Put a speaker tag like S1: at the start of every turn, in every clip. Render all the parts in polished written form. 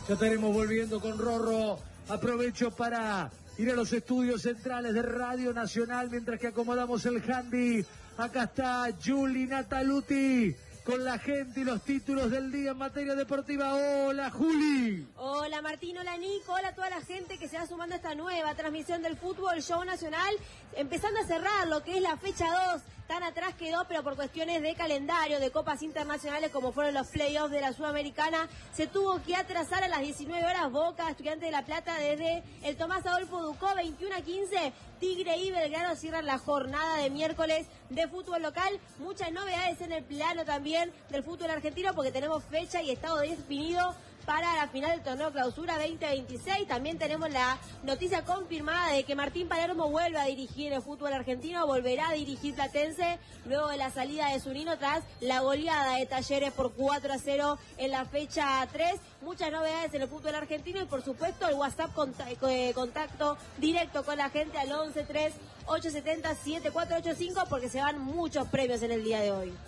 S1: Ya estaremos volviendo con Rorro. Aprovecho para ir a los estudios centrales de Radio Nacional mientras que acomodamos el handy. Acá está Juli Nataluti con la gente y los títulos del día en materia deportiva. Hola, Juli.
S2: Hola, Martín. Hola, Nico. Hola a toda la gente que se va sumando a esta nueva transmisión del Fútbol Show Nacional. Empezando a cerrar lo que es la fecha 2. Tan atrás quedó, pero por cuestiones de calendario, de copas internacionales, como fueron los playoffs de la Sudamericana, se tuvo que atrasar a las 19 horas Boca, Estudiantes de La Plata, desde el Tomás Adolfo Ducó, 21-15. Tigre y Belgrano cierran la jornada de miércoles de fútbol local. Muchas novedades en el plano también del fútbol argentino, porque tenemos fecha y estado definido para la final del torneo Clausura 2026. También tenemos la noticia confirmada de que Martín Palermo vuelve a dirigir el fútbol argentino, volverá a dirigir Platense luego de la salida de Zunino tras la goleada de Talleres por 4-0 en la fecha 3. Muchas novedades en el fútbol argentino y por supuesto el WhatsApp contacto directo con la gente al 11-3-870-7485 porque se van muchos premios en el día de hoy.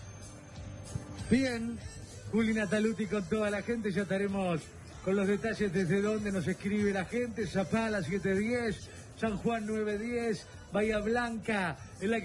S1: Bien. Juli Nataluti con toda la gente, ya estaremos con los detalles desde donde nos escribe la gente. Zapala 710, San Juan 910, Bahía Blanca en la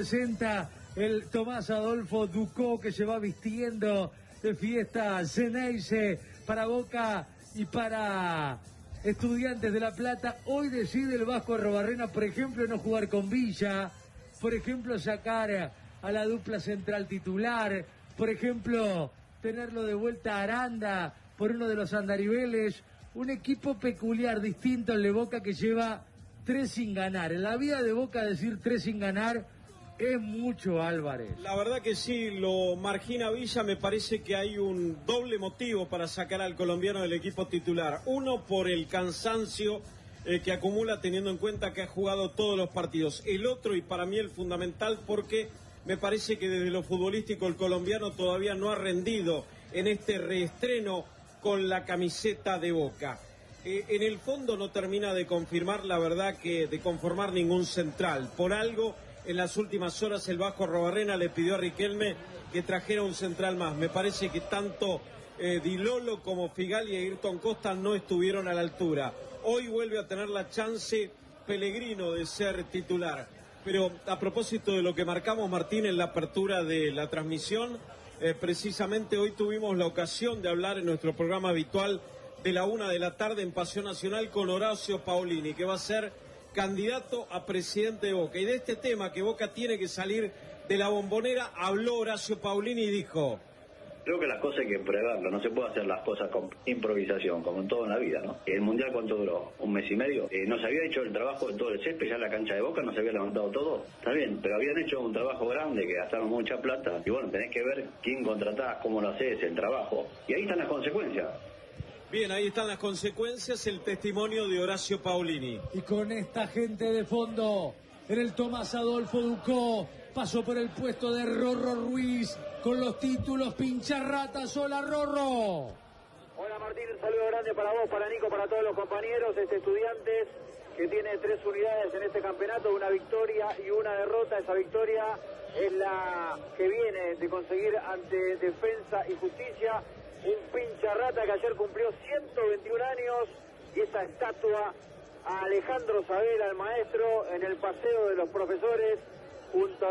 S1: 560, el Tomás Adolfo Ducó que se va vistiendo de fiesta, Ceneice para Boca y para Estudiantes de La Plata. Hoy decide el Vasco Arrobarrena, por ejemplo, no jugar con Villa, por ejemplo, sacar a la dupla central titular, por ejemplo, tenerlo de vuelta a Aranda por uno de los andariveles. Un equipo peculiar, distinto al de Boca que lleva 3 sin ganar. En la vida de Boca decir 3 sin ganar es mucho, Álvarez.
S3: La verdad que sí, lo margina Villa. Me parece que hay un doble motivo para sacar al colombiano del equipo titular. Uno, por el cansancio que acumula teniendo en cuenta que ha jugado todos los partidos. El otro, y para mí el fundamental, porque me parece que desde lo futbolístico el colombiano todavía no ha rendido en este reestreno con la camiseta de Boca. En el fondo no termina de confirmar, la verdad, que de conformar ningún central. Por algo, en las últimas horas el Vasco Arrobarrena le pidió a Riquelme que trajera un central más. Me parece que tanto Di Lolo como Figal y Ayrton Costa no estuvieron a la altura. Hoy vuelve a tener la chance Pellegrino de ser titular. Pero a propósito de lo que marcamos, Martín, en la apertura de la transmisión, precisamente hoy tuvimos la ocasión de hablar en nuestro programa habitual de la 1 de la tarde en Pasión Nacional con Horacio Paulini, que va a ser candidato a presidente de Boca. Y de este tema, que Boca tiene que salir de la Bombonera, habló Horacio Paulini y dijo:
S4: creo que las cosas hay que preverlo, no se puede hacer las cosas con improvisación, como en todo en la vida, ¿no? El Mundial, ¿cuánto duró? ¿1 mes y medio? No se había hecho el trabajo de todo el césped, ya la cancha de Boca no se había levantado todo, está bien, pero habían hecho un trabajo grande, que gastaron mucha plata, y bueno, tenés que ver quién contratás, cómo lo haces, el trabajo, y ahí están las consecuencias.
S3: Bien, ahí están las consecuencias, el testimonio de Horacio Paulini.
S1: Y con esta gente de fondo, en el Tomás Adolfo Ducó, pasó por el puesto de Rorro Ruiz, con los títulos Pincharratas. Hola, Rorro.
S5: Hola, Martín, un saludo grande para vos, para Nico, para todos los compañeros. Estudiantes que tiene 3 unidades en este campeonato, una victoria y una derrota. Esa victoria es la que viene de conseguir ante Defensa y Justicia un Pincharrata que ayer cumplió 121 años, y esa estatua a Alejandro Sabela, al maestro, en el paseo de los profesores, junto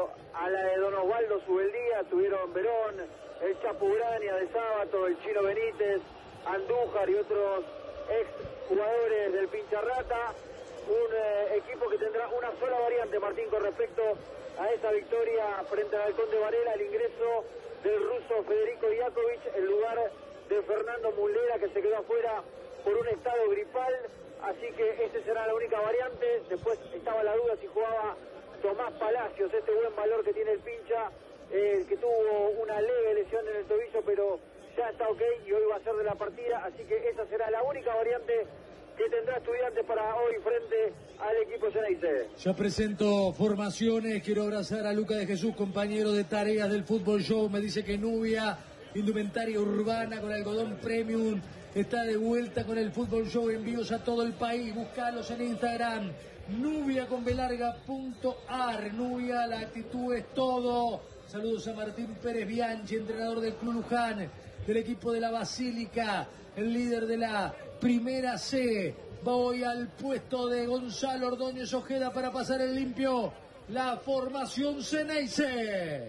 S5: a la de Don Osvaldo Subeldía. Tuvieron Verón, el Chapu Grania de Sábato, el Chino Benítez, Andújar y otros ex jugadores del Pincharrata. Un equipo que tendrá una sola variante, Martín, con respecto a esa victoria frente al Halcón de Varela: el ingreso del ruso Federico Iakovic en lugar de Fernando Mulera, que se quedó afuera por un estado gripal. Así que esa será la única variante. Después estaba la duda si jugaba Tomás Palacios, este buen valor que tiene el Pincha, que tuvo una leve lesión en el tobillo, pero ya está ok y hoy va a ser de la partida. Así que esa será la única variante que tendrá Estudiantes para hoy frente al equipo Ceneice.
S1: Ya presento formaciones, quiero abrazar a Luca de Jesús, compañero de tareas del Fútbol Show. Me dice que Nubia, indumentaria urbana con algodón premium, está de vuelta con el Fútbol Show, envíos a todo el país. Búscalos en Instagram, nubiaconbelarga.ar. Nubia, la actitud es todo. Saludos a Martín Pérez Bianchi, entrenador del Club Luján, del equipo de la Basílica. el líder de la Primera C. Voy al puesto de Gonzalo Ordóñez Ojeda para pasar el limpio. La formación Ceneice.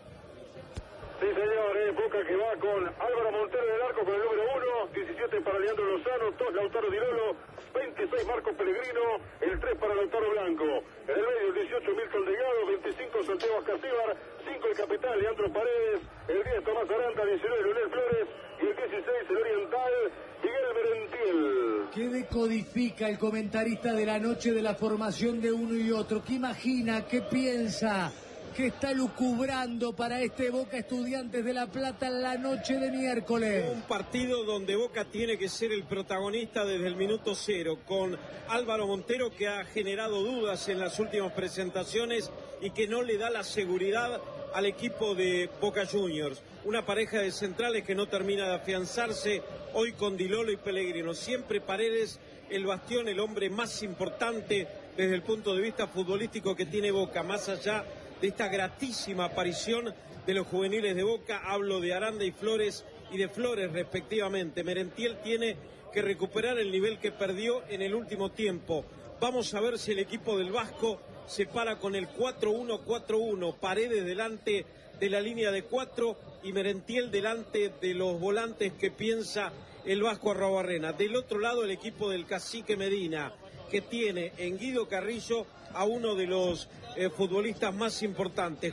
S6: Sí, señor, Boca que va con Álvaro Montero del arco con el número 1, 17 para Leandro Lozano, 2 Lautaro Di Lolo, 26 Marco Pellegrino, el 3 para Lautaro Blanco. En el medio, el 18 Milton Delgado, 25 Santiago Ascasíbar, 5 el capitán Leandro Paredes, el 10 Tomás Aranda, 19 Leonel Flores y el 16 el oriental Miguel Merentiel.
S1: ¿Qué decodifica el comentarista de la noche de la formación de uno y otro? ¿Qué imagina? ¿Qué piensa? ¿Qué está lucubrando para este Boca Estudiantes de La Plata en la noche de miércoles?
S3: Un partido donde Boca tiene que ser el protagonista desde el minuto 0, con Álvaro Montero, que ha generado dudas en las últimas presentaciones y que no le da la seguridad al equipo de Boca Juniors. Una pareja de centrales que no termina de afianzarse hoy con Di Lolo y Pellegrino. Siempre Paredes, el bastión, el hombre más importante desde el punto de vista futbolístico que tiene Boca, más allá de esta gratísima aparición de los juveniles de Boca. Hablo de Aranda y Flores y de Flores respectivamente. Merentiel tiene que recuperar el nivel que perdió en el último tiempo. Vamos a ver si el equipo del Vasco se para con el 4-1-4-1, Paredes delante de la línea de 4 y Merentiel delante de los volantes que piensa el Vasco Arruabarrena. Del otro lado el equipo del Cacique Medina, que tiene en Guido Carrillo a uno de los futbolistas más importantes.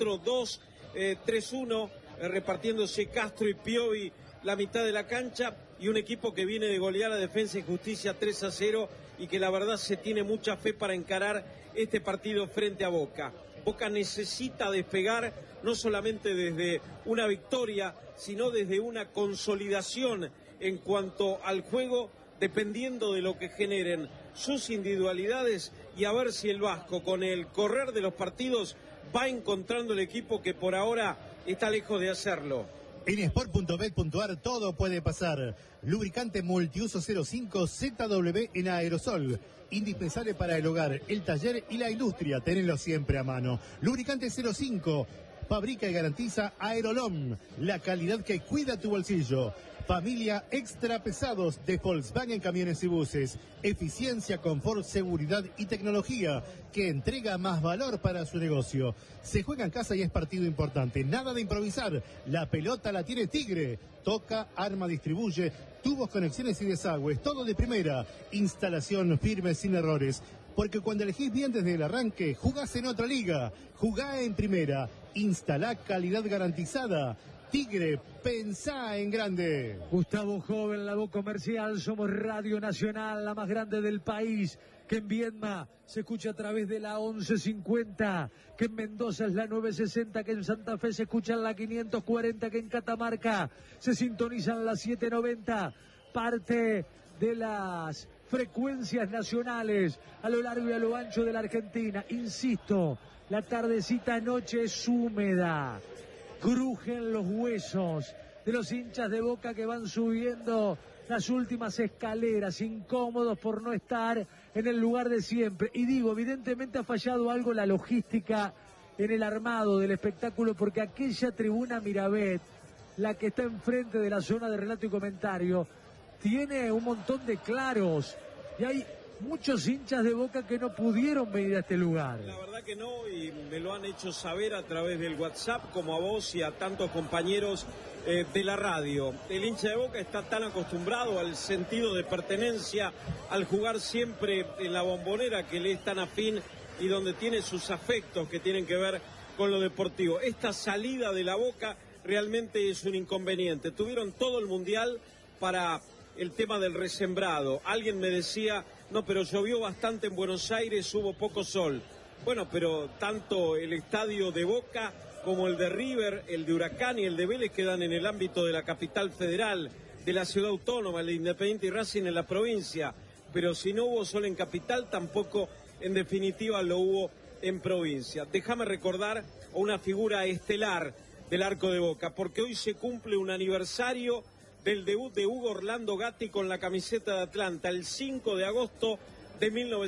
S3: 4-2-3-1, repartiéndose Castro y Piovi la mitad de la cancha, y un equipo que viene de golear a Defensa y Justicia 3-0 y que la verdad se tiene mucha fe para encarar este partido frente a Boca. Boca necesita despegar no solamente desde una victoria, sino desde una consolidación en cuanto al juego, dependiendo de lo que generen sus individualidades, y a ver si el Vasco, con el correr de los partidos, va encontrando el equipo que por ahora está lejos de hacerlo.
S7: En sport.bet.ar todo puede pasar. Lubricante multiuso 05 ZW en aerosol. Indispensable para el hogar, el taller y la industria. Tenelo siempre a mano. Lubricante 05. Fabrica y garantiza Aerolom. La calidad que cuida tu bolsillo. Familia Extra Pesados de Volkswagen Camiones y Buses. Eficiencia, confort, seguridad y tecnología que entrega más valor para su negocio. Se juega en casa y es partido importante. Nada de improvisar. La pelota la tiene Tigre. Toca, arma, distribuye. Tubos, conexiones y desagües. Todo de primera. Instalación firme sin errores. Porque cuando elegís bien desde el arranque, jugás en otra liga. Jugá en primera. Instalá calidad garantizada. Tigre, pensá en grande.
S1: Gustavo Joven, la voz comercial. Somos Radio Nacional, la más grande del país. Que en Viedma se escucha a través de la 1150. Que en Mendoza es la 960. Que en Santa Fe se escucha en la 540. Que en Catamarca se sintonizan las 790. Parte de las frecuencias nacionales a lo largo y a lo ancho de la Argentina. Insisto, la tardecita noche es húmeda. Crujen los huesos de los hinchas de Boca que van subiendo las últimas escaleras, incómodos por no estar en el lugar de siempre. Y digo, evidentemente ha fallado algo la logística en el armado del espectáculo, porque aquella tribuna Mirabet, la que está enfrente de la zona de relato y comentario, tiene un montón de claros y hay muchos hinchas de Boca que no pudieron venir a este lugar.
S3: La verdad que no, y me lo han hecho saber a través del WhatsApp, como a vos y a tantos compañeros de la radio. El hincha de Boca está tan acostumbrado al sentido de pertenencia, al jugar siempre en la Bombonera, que le es tan afín y donde tiene sus afectos que tienen que ver con lo deportivo. Esta salida de la Boca realmente es un inconveniente. Tuvieron todo el Mundial para el tema del resembrado. Alguien me decía, no, pero llovió bastante en Buenos Aires, hubo poco sol. Bueno, pero tanto el estadio de Boca como el de River, el de Huracán y el de Vélez quedan en el ámbito de la capital federal, de la ciudad autónoma, el de Independiente y Racing en la provincia. Pero si no hubo sol en capital, tampoco en definitiva lo hubo en provincia. Déjame recordar a una figura estelar del arco de Boca, porque hoy se cumple un aniversario del debut de Hugo Orlando Gatti con la camiseta de Atlanta, el 5 de agosto de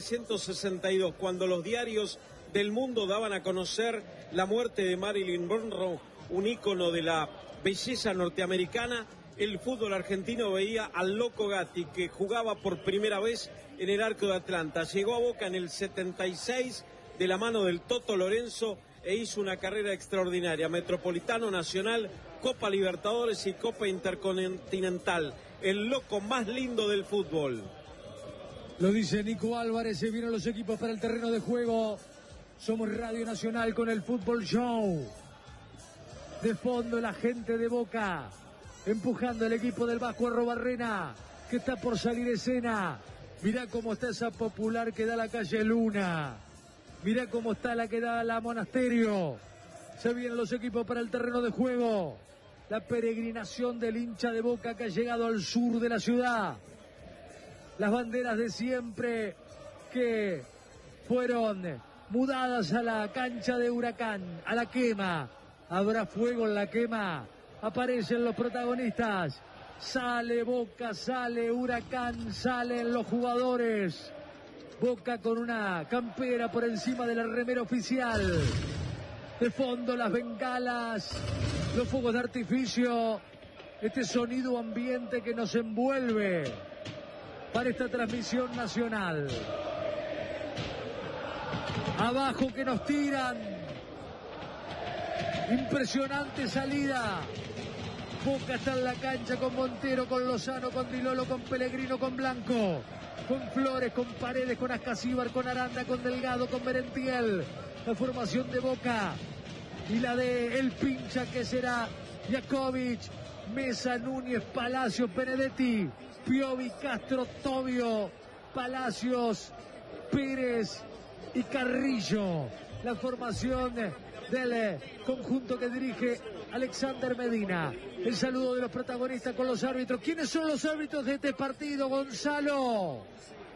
S3: 1962, cuando los diarios del mundo daban a conocer la muerte de Marilyn Monroe, un ícono de la belleza norteamericana. el fútbol argentino veía al Loco Gatti, que jugaba por primera vez en el arco de Atlanta. Llegó a Boca en el 76 de la mano del Toto Lorenzo e hizo una carrera extraordinaria. Metropolitano, Nacional, Copa Libertadores y Copa Intercontinental. El loco más lindo del fútbol.
S1: Lo dice Nico Álvarez, se vienen los equipos para el terreno de juego. Somos Radio Nacional con el Fútbol Show. De fondo la gente de Boca, empujando el equipo del Vasco Arrobarrena, que está por salir escena. Mirá cómo está esa Popular que da la calle Luna. Mirá cómo está la que da la Monasterio. Se vienen los equipos para el terreno de juego. La peregrinación del hincha de Boca que ha llegado al sur de la ciudad. Las banderas de siempre que fueron mudadas a la cancha de Huracán, a la quema. Habrá fuego en la quema. Aparecen los protagonistas. Sale Boca, sale Huracán, salen los jugadores. Boca con una campera por encima de la remera oficial. De fondo las bengalas, los fuegos de artificio. Este sonido ambiente que nos envuelve para esta transmisión nacional. Abajo que nos tiran. Impresionante salida. Boca está en la cancha con Montero, con Lozano, con Dilolo, con Pellegrino, con Blanco, con Flores, con Paredes, con Ascasíbar, con Aranda, con Delgado, con Merentiel. La formación de Boca y la de El Pincha, que será Jakovic, Mesa, Núñez, Palacios, Benedetti, Piovi, Castro, Tobio, Palacios, Pérez y Carrillo. La formación del conjunto que dirige Alexander Medina. El saludo de los protagonistas con los árbitros. ¿Quiénes son los árbitros de este partido, Gonzalo?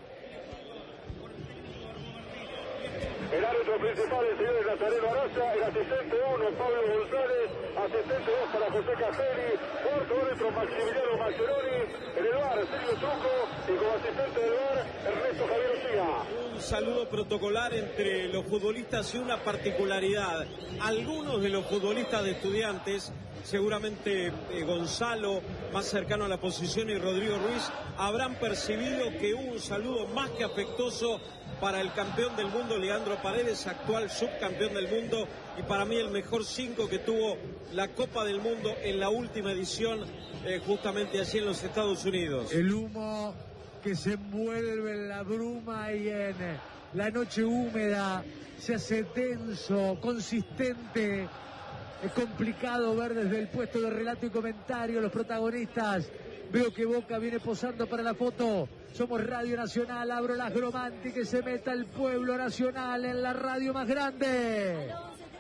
S6: El árbitro principal, el señor Nazareno Araya, el asistente 1, Pablo González, asistente 2 para José Caselli, cuarto árbitro Maximiliano Mascheroni, en el VAR, Sergio Truco, y como asistente del VAR, Ernesto Javier Ortiga.
S3: Un saludo protocolar entre los futbolistas y una particularidad. Algunos de los futbolistas de Estudiantes, seguramente Gonzalo, más cercano a la posición, y Rodrigo Ruiz, habrán percibido que hubo un saludo más que afectuoso para el campeón del mundo, Leandro Paredes, actual subcampeón del mundo, y para mí el mejor 5 que tuvo la Copa del Mundo en la última edición, justamente allí en los Estados Unidos.
S1: El humo que se envuelve en la bruma y en la noche húmeda se hace denso, consistente. Es complicado ver desde el puesto de relato y comentario los protagonistas. Veo que Boca viene posando para la foto. Somos Radio Nacional, abro las Gromanti, que se meta el pueblo nacional en la radio más grande.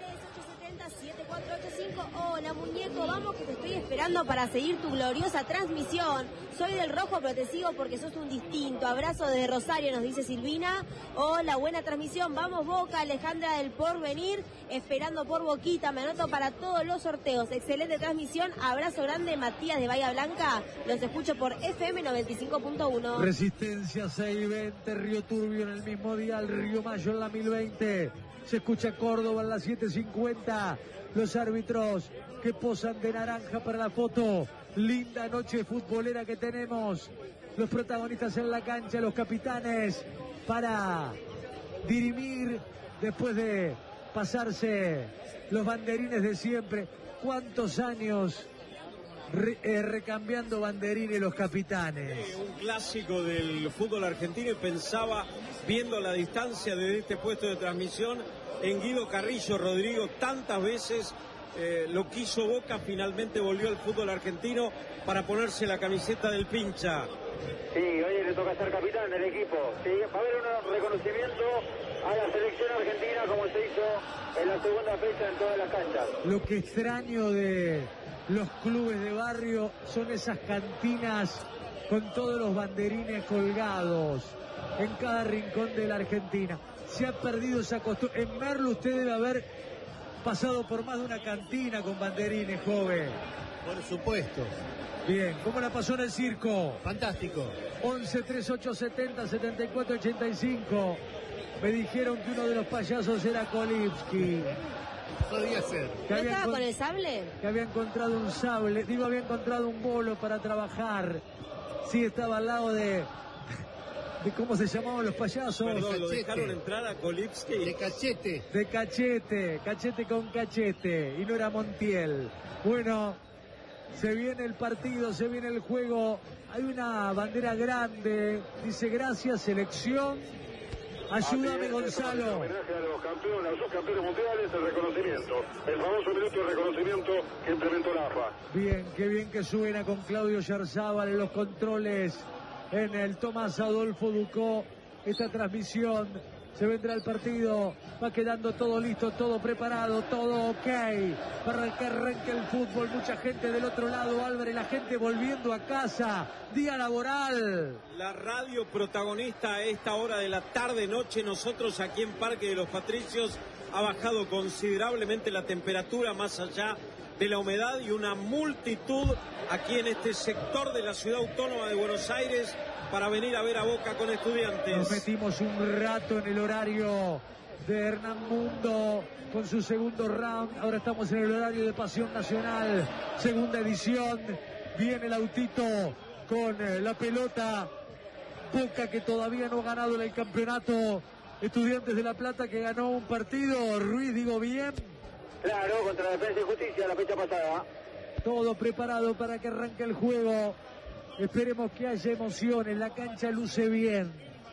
S2: 11-3-870-7485. Hola muñeco, vamos que te estoy esperando para seguir tu gloriosa transmisión. Soy del rojo, pero te sigo porque sos un distinto. Abrazo desde Rosario, nos dice Silvina. Hola, buena transmisión. Vamos Boca, Alejandra del Porvenir, esperando por Boquita. Me anoto para todos los sorteos. Excelente transmisión. Abrazo grande, Matías de Bahía Blanca. Los escucho por FM 95.1.
S1: Resistencia 620, Río Turbio en el mismo dial, Río Mayo en la 1020. Se escucha Córdoba en la 750. Los árbitros que posan de naranja para la foto. Linda noche futbolera que tenemos. Los protagonistas en la cancha, los capitanes, para dirimir después de pasarse los banderines de siempre. ¿Cuántos años recambiando banderines los capitanes?
S3: Un clásico del fútbol argentino, y pensaba, viendo la distancia desde este puesto de transmisión, en Guido Carrillo. Rodrigo, tantas veces lo quiso Boca, finalmente volvió al fútbol argentino para ponerse la camiseta del Pincha.
S5: Sí, hoy le toca ser capitán del equipo. Sí, va a haber un reconocimiento a la selección argentina como se hizo en la segunda fecha en todas las canchas.
S1: Lo que extraño de los clubes de barrio son esas cantinas con todos los banderines colgados en cada rincón de la Argentina. Se ha perdido esa costumbre. En Merlo usted debe haber pasado por más de una cantina con banderines, joven.
S7: Por supuesto.
S1: Bien, ¿cómo la pasó en el circo?
S7: Fantástico.
S1: 11-3870-7485. Me dijeron que uno de los payasos era Kolipski.
S7: Podría ser.
S2: ¿No estaba con el sable?
S1: Que había encontrado un sable, había encontrado un bolo para trabajar. Sí, estaba al lado de cómo se llamaban los payasos.
S3: Perdón, lo dejaron entrar a Kolipski.
S7: De Cachete.
S1: De Cachete, Cachete con Cachete, y no era Montiel. Bueno, se viene el partido, se viene el juego. Hay una bandera grande, dice gracias, selección. Ayúdame, Gonzalo.
S6: Homenaje a los campeones, a los subcampeones mundiales, el reconocimiento. El famoso minuto de reconocimiento que implementó la AFA.
S1: Bien, qué bien que suena con Claudio Yarzábal en los controles, en el Tomás Adolfo Ducó. Esta transmisión, se vendrá el partido, va quedando todo listo, todo preparado, todo ok, para que arranque el fútbol. Mucha gente del otro lado, Álvarez, la gente volviendo a casa, día laboral.
S3: La radio protagonista a esta hora de la tarde-noche. Nosotros aquí en Parque de los Patricios ha bajado considerablemente la temperatura, más allá de la humedad, y una multitud aquí en este sector de la ciudad autónoma de Buenos Aires para venir a ver a Boca con Estudiantes.
S1: Nos metimos un rato en el horario de Hernán Mundo con su segundo round. Ahora estamos en el horario de Pasión Nacional, segunda edición. Viene el autito con la pelota. Boca, que todavía no ha ganado el campeonato. Estudiantes de La Plata, que ganó un partido. Ruiz, digo bien.
S5: Claro, contra Defensa y Justicia la fecha pasada.
S1: Todo preparado para que arranque el juego. Esperemos que haya emociones. La cancha luce bien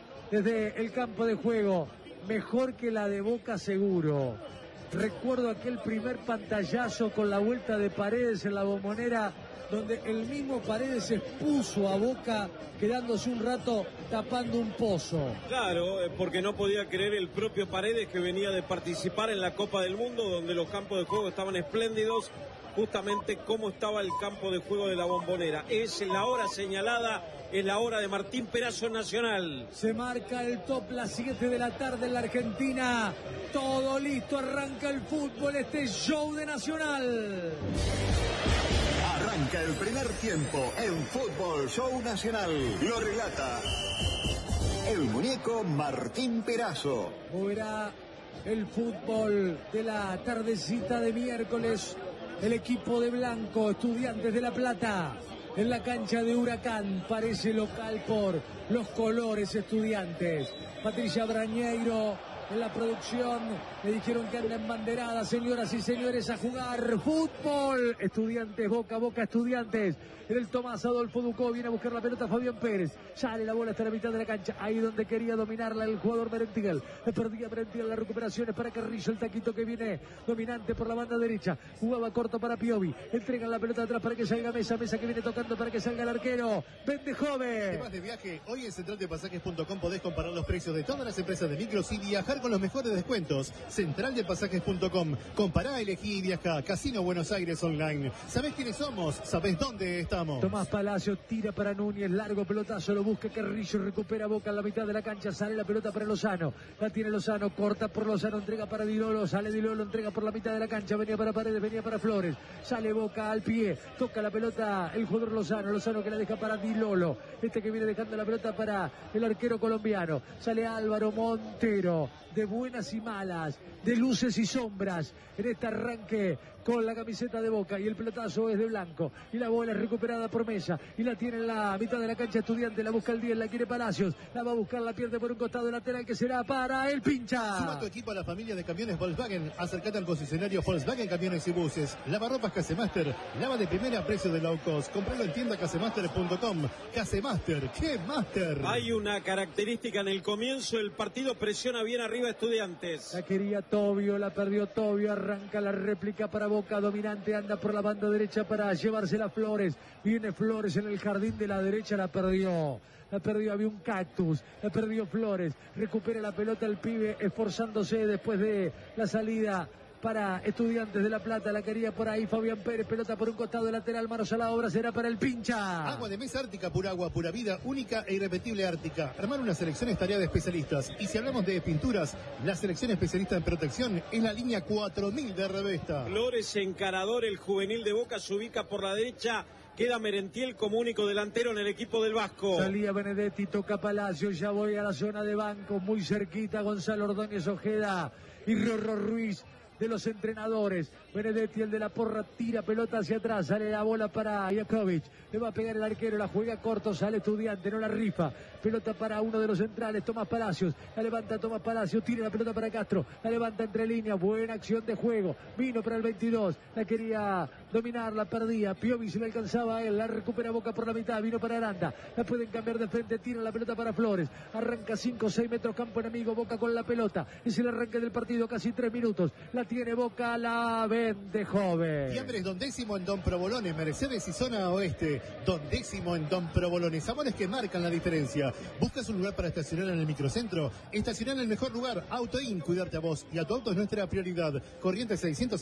S1: desde el campo de juego. Mejor que la de Boca, seguro. Recuerdo aquel primer pantallazo con la vuelta de Paredes en la Bombonera, donde el mismo Paredes expuso a Boca, quedándose un rato tapando un pozo.
S3: Claro, porque no podía creer el propio Paredes, que venía de participar en la Copa del Mundo, donde los campos de juego estaban espléndidos, justamente como estaba el campo de juego de la Bombonera. Es la hora señalada, es la hora de Martín Perazo Nacional.
S1: Se marca el top, las 7 de la tarde en la Argentina. Todo listo, arranca el fútbol, este show de Nacional.
S8: Arranca el primer tiempo en Fútbol Show Nacional. Lo relata el muñeco Martín Perazo.
S1: Moverá el fútbol de la tardecita de miércoles. El equipo de blanco, Estudiantes de La Plata, en la cancha de Huracán. Parece local por los colores Estudiantes. Patricia Brañeiro en la producción. Me dijeron que anda en banderada. Señoras y señores, a jugar fútbol. Estudiantes, Boca, Boca, Estudiantes. En el Tomás Adolfo Ducó viene a buscar la pelota Fabián Pérez. Sale la bola hasta la mitad de la cancha. Ahí donde quería dominarla el jugador Merentiel. Perdía Merentiel las recuperaciones para Carrillo. El taquito que viene dominante por la banda derecha. Jugaba corto para Piovi. Entregan la pelota atrás para que salga Mesa. Mesa que viene tocando para que salga el arquero. Vende joven.
S7: Temas de viaje. Hoy en centraldepasajes.com podés comparar los precios de todas las empresas de micros y viajar con los mejores descuentos. Centraldepasajes.com. Compará, elegí y viaja. Casino Buenos Aires Online. ¿Sabés quiénes somos? ¿Sabés dónde estamos?
S1: Tomás Palacio tira para Núñez, largo pelotazo, lo busca Carrillo, recupera Boca en la mitad de la cancha, sale la pelota para Lozano, la tiene Lozano, corta por Lozano, entrega para Di Lolo, sale Di Lolo, entrega por la mitad de la cancha, venía para Paredes, venía para Flores, sale Boca al pie, toca la pelota el jugador Lozano, Lozano que la deja para Di Lolo, este que viene dejando la pelota para el arquero colombiano, sale Álvaro Montero, de buenas y malas, de luces y sombras, en este arranque con la camiseta de Boca, y el pelotazo es de Blanco, y la bola es recuperada por Mesa, y la tiene en la mitad de la cancha Estudiante, la busca el 10, la quiere Palacios, la va a buscar, la pierde por un costado lateral que será para el Pincha.
S7: Suma tu equipo a la familia de camiones Volkswagen, acércate al concesionario Volkswagen Camiones y Buses, lavarropas Casemaster, lava de primera a precio de low cost, compralo en tienda casemaster.com. Casemaster, ¡qué master!
S3: Hay una característica en el comienzo del partido, presiona bien arriba Estudiantes.
S1: La quería Tobio, la perdió Tobio, arranca la réplica para Boca, dominante, anda por la banda derecha para llevársela Flores, viene Flores en el jardín de la derecha, la perdió, había un cactus, la perdió Flores, recupera la pelota el pibe, esforzándose después de la salida para Estudiantes de La Plata, la quería por ahí Fabián Pérez, pelota por un costado lateral, manos a la obra, será para el Pincha.
S7: Agua de mesa Ártica, pura agua, pura vida, única e irrepetible Ártica. Armar una selección es tarea de especialistas. Y si hablamos de pinturas, la selección especialista en protección es la línea 4000 de Revesta.
S3: Flores, encarador, el juvenil de Boca se ubica por la derecha. Queda Merentiel como único delantero en el equipo del Vasco.
S1: Salía Benedetti, toca Palacio, ya voy a la zona de banco, muy cerquita Gonzalo Ordóñez Ojeda y Rorro Ruiz. de los entrenadores. Benedetti, el de la porra, tira pelota hacia atrás, sale la bola para Jakovic, le va a pegar el arquero, la juega corto, sale Estudiante, no la rifa, pelota para uno de los centrales, Tomás Palacios, la levanta Tomás Palacios, tira la pelota para Castro, la levanta entre líneas, buena acción de juego, vino para el 22, la quería dominar, la perdía, Piovi se la alcanzaba a él, la recupera Boca por la mitad, vino para Aranda, la pueden cambiar de frente, tira la pelota para Flores, arranca 5 o 6 metros campo enemigo, Boca con la pelota, es el arranque del partido, casi 3 minutos, la tiene Boca, la vende joven.
S7: Fiambres Don Décimo en Don Provolone, Mercedes y zona oeste, Don Décimo en Don Provolone, sabores que marcan la diferencia. ¿Buscas un lugar para estacionar en el microcentro? Estacionar en el mejor lugar, Autoin, cuidarte a vos y a tu auto es nuestra prioridad. Corrientes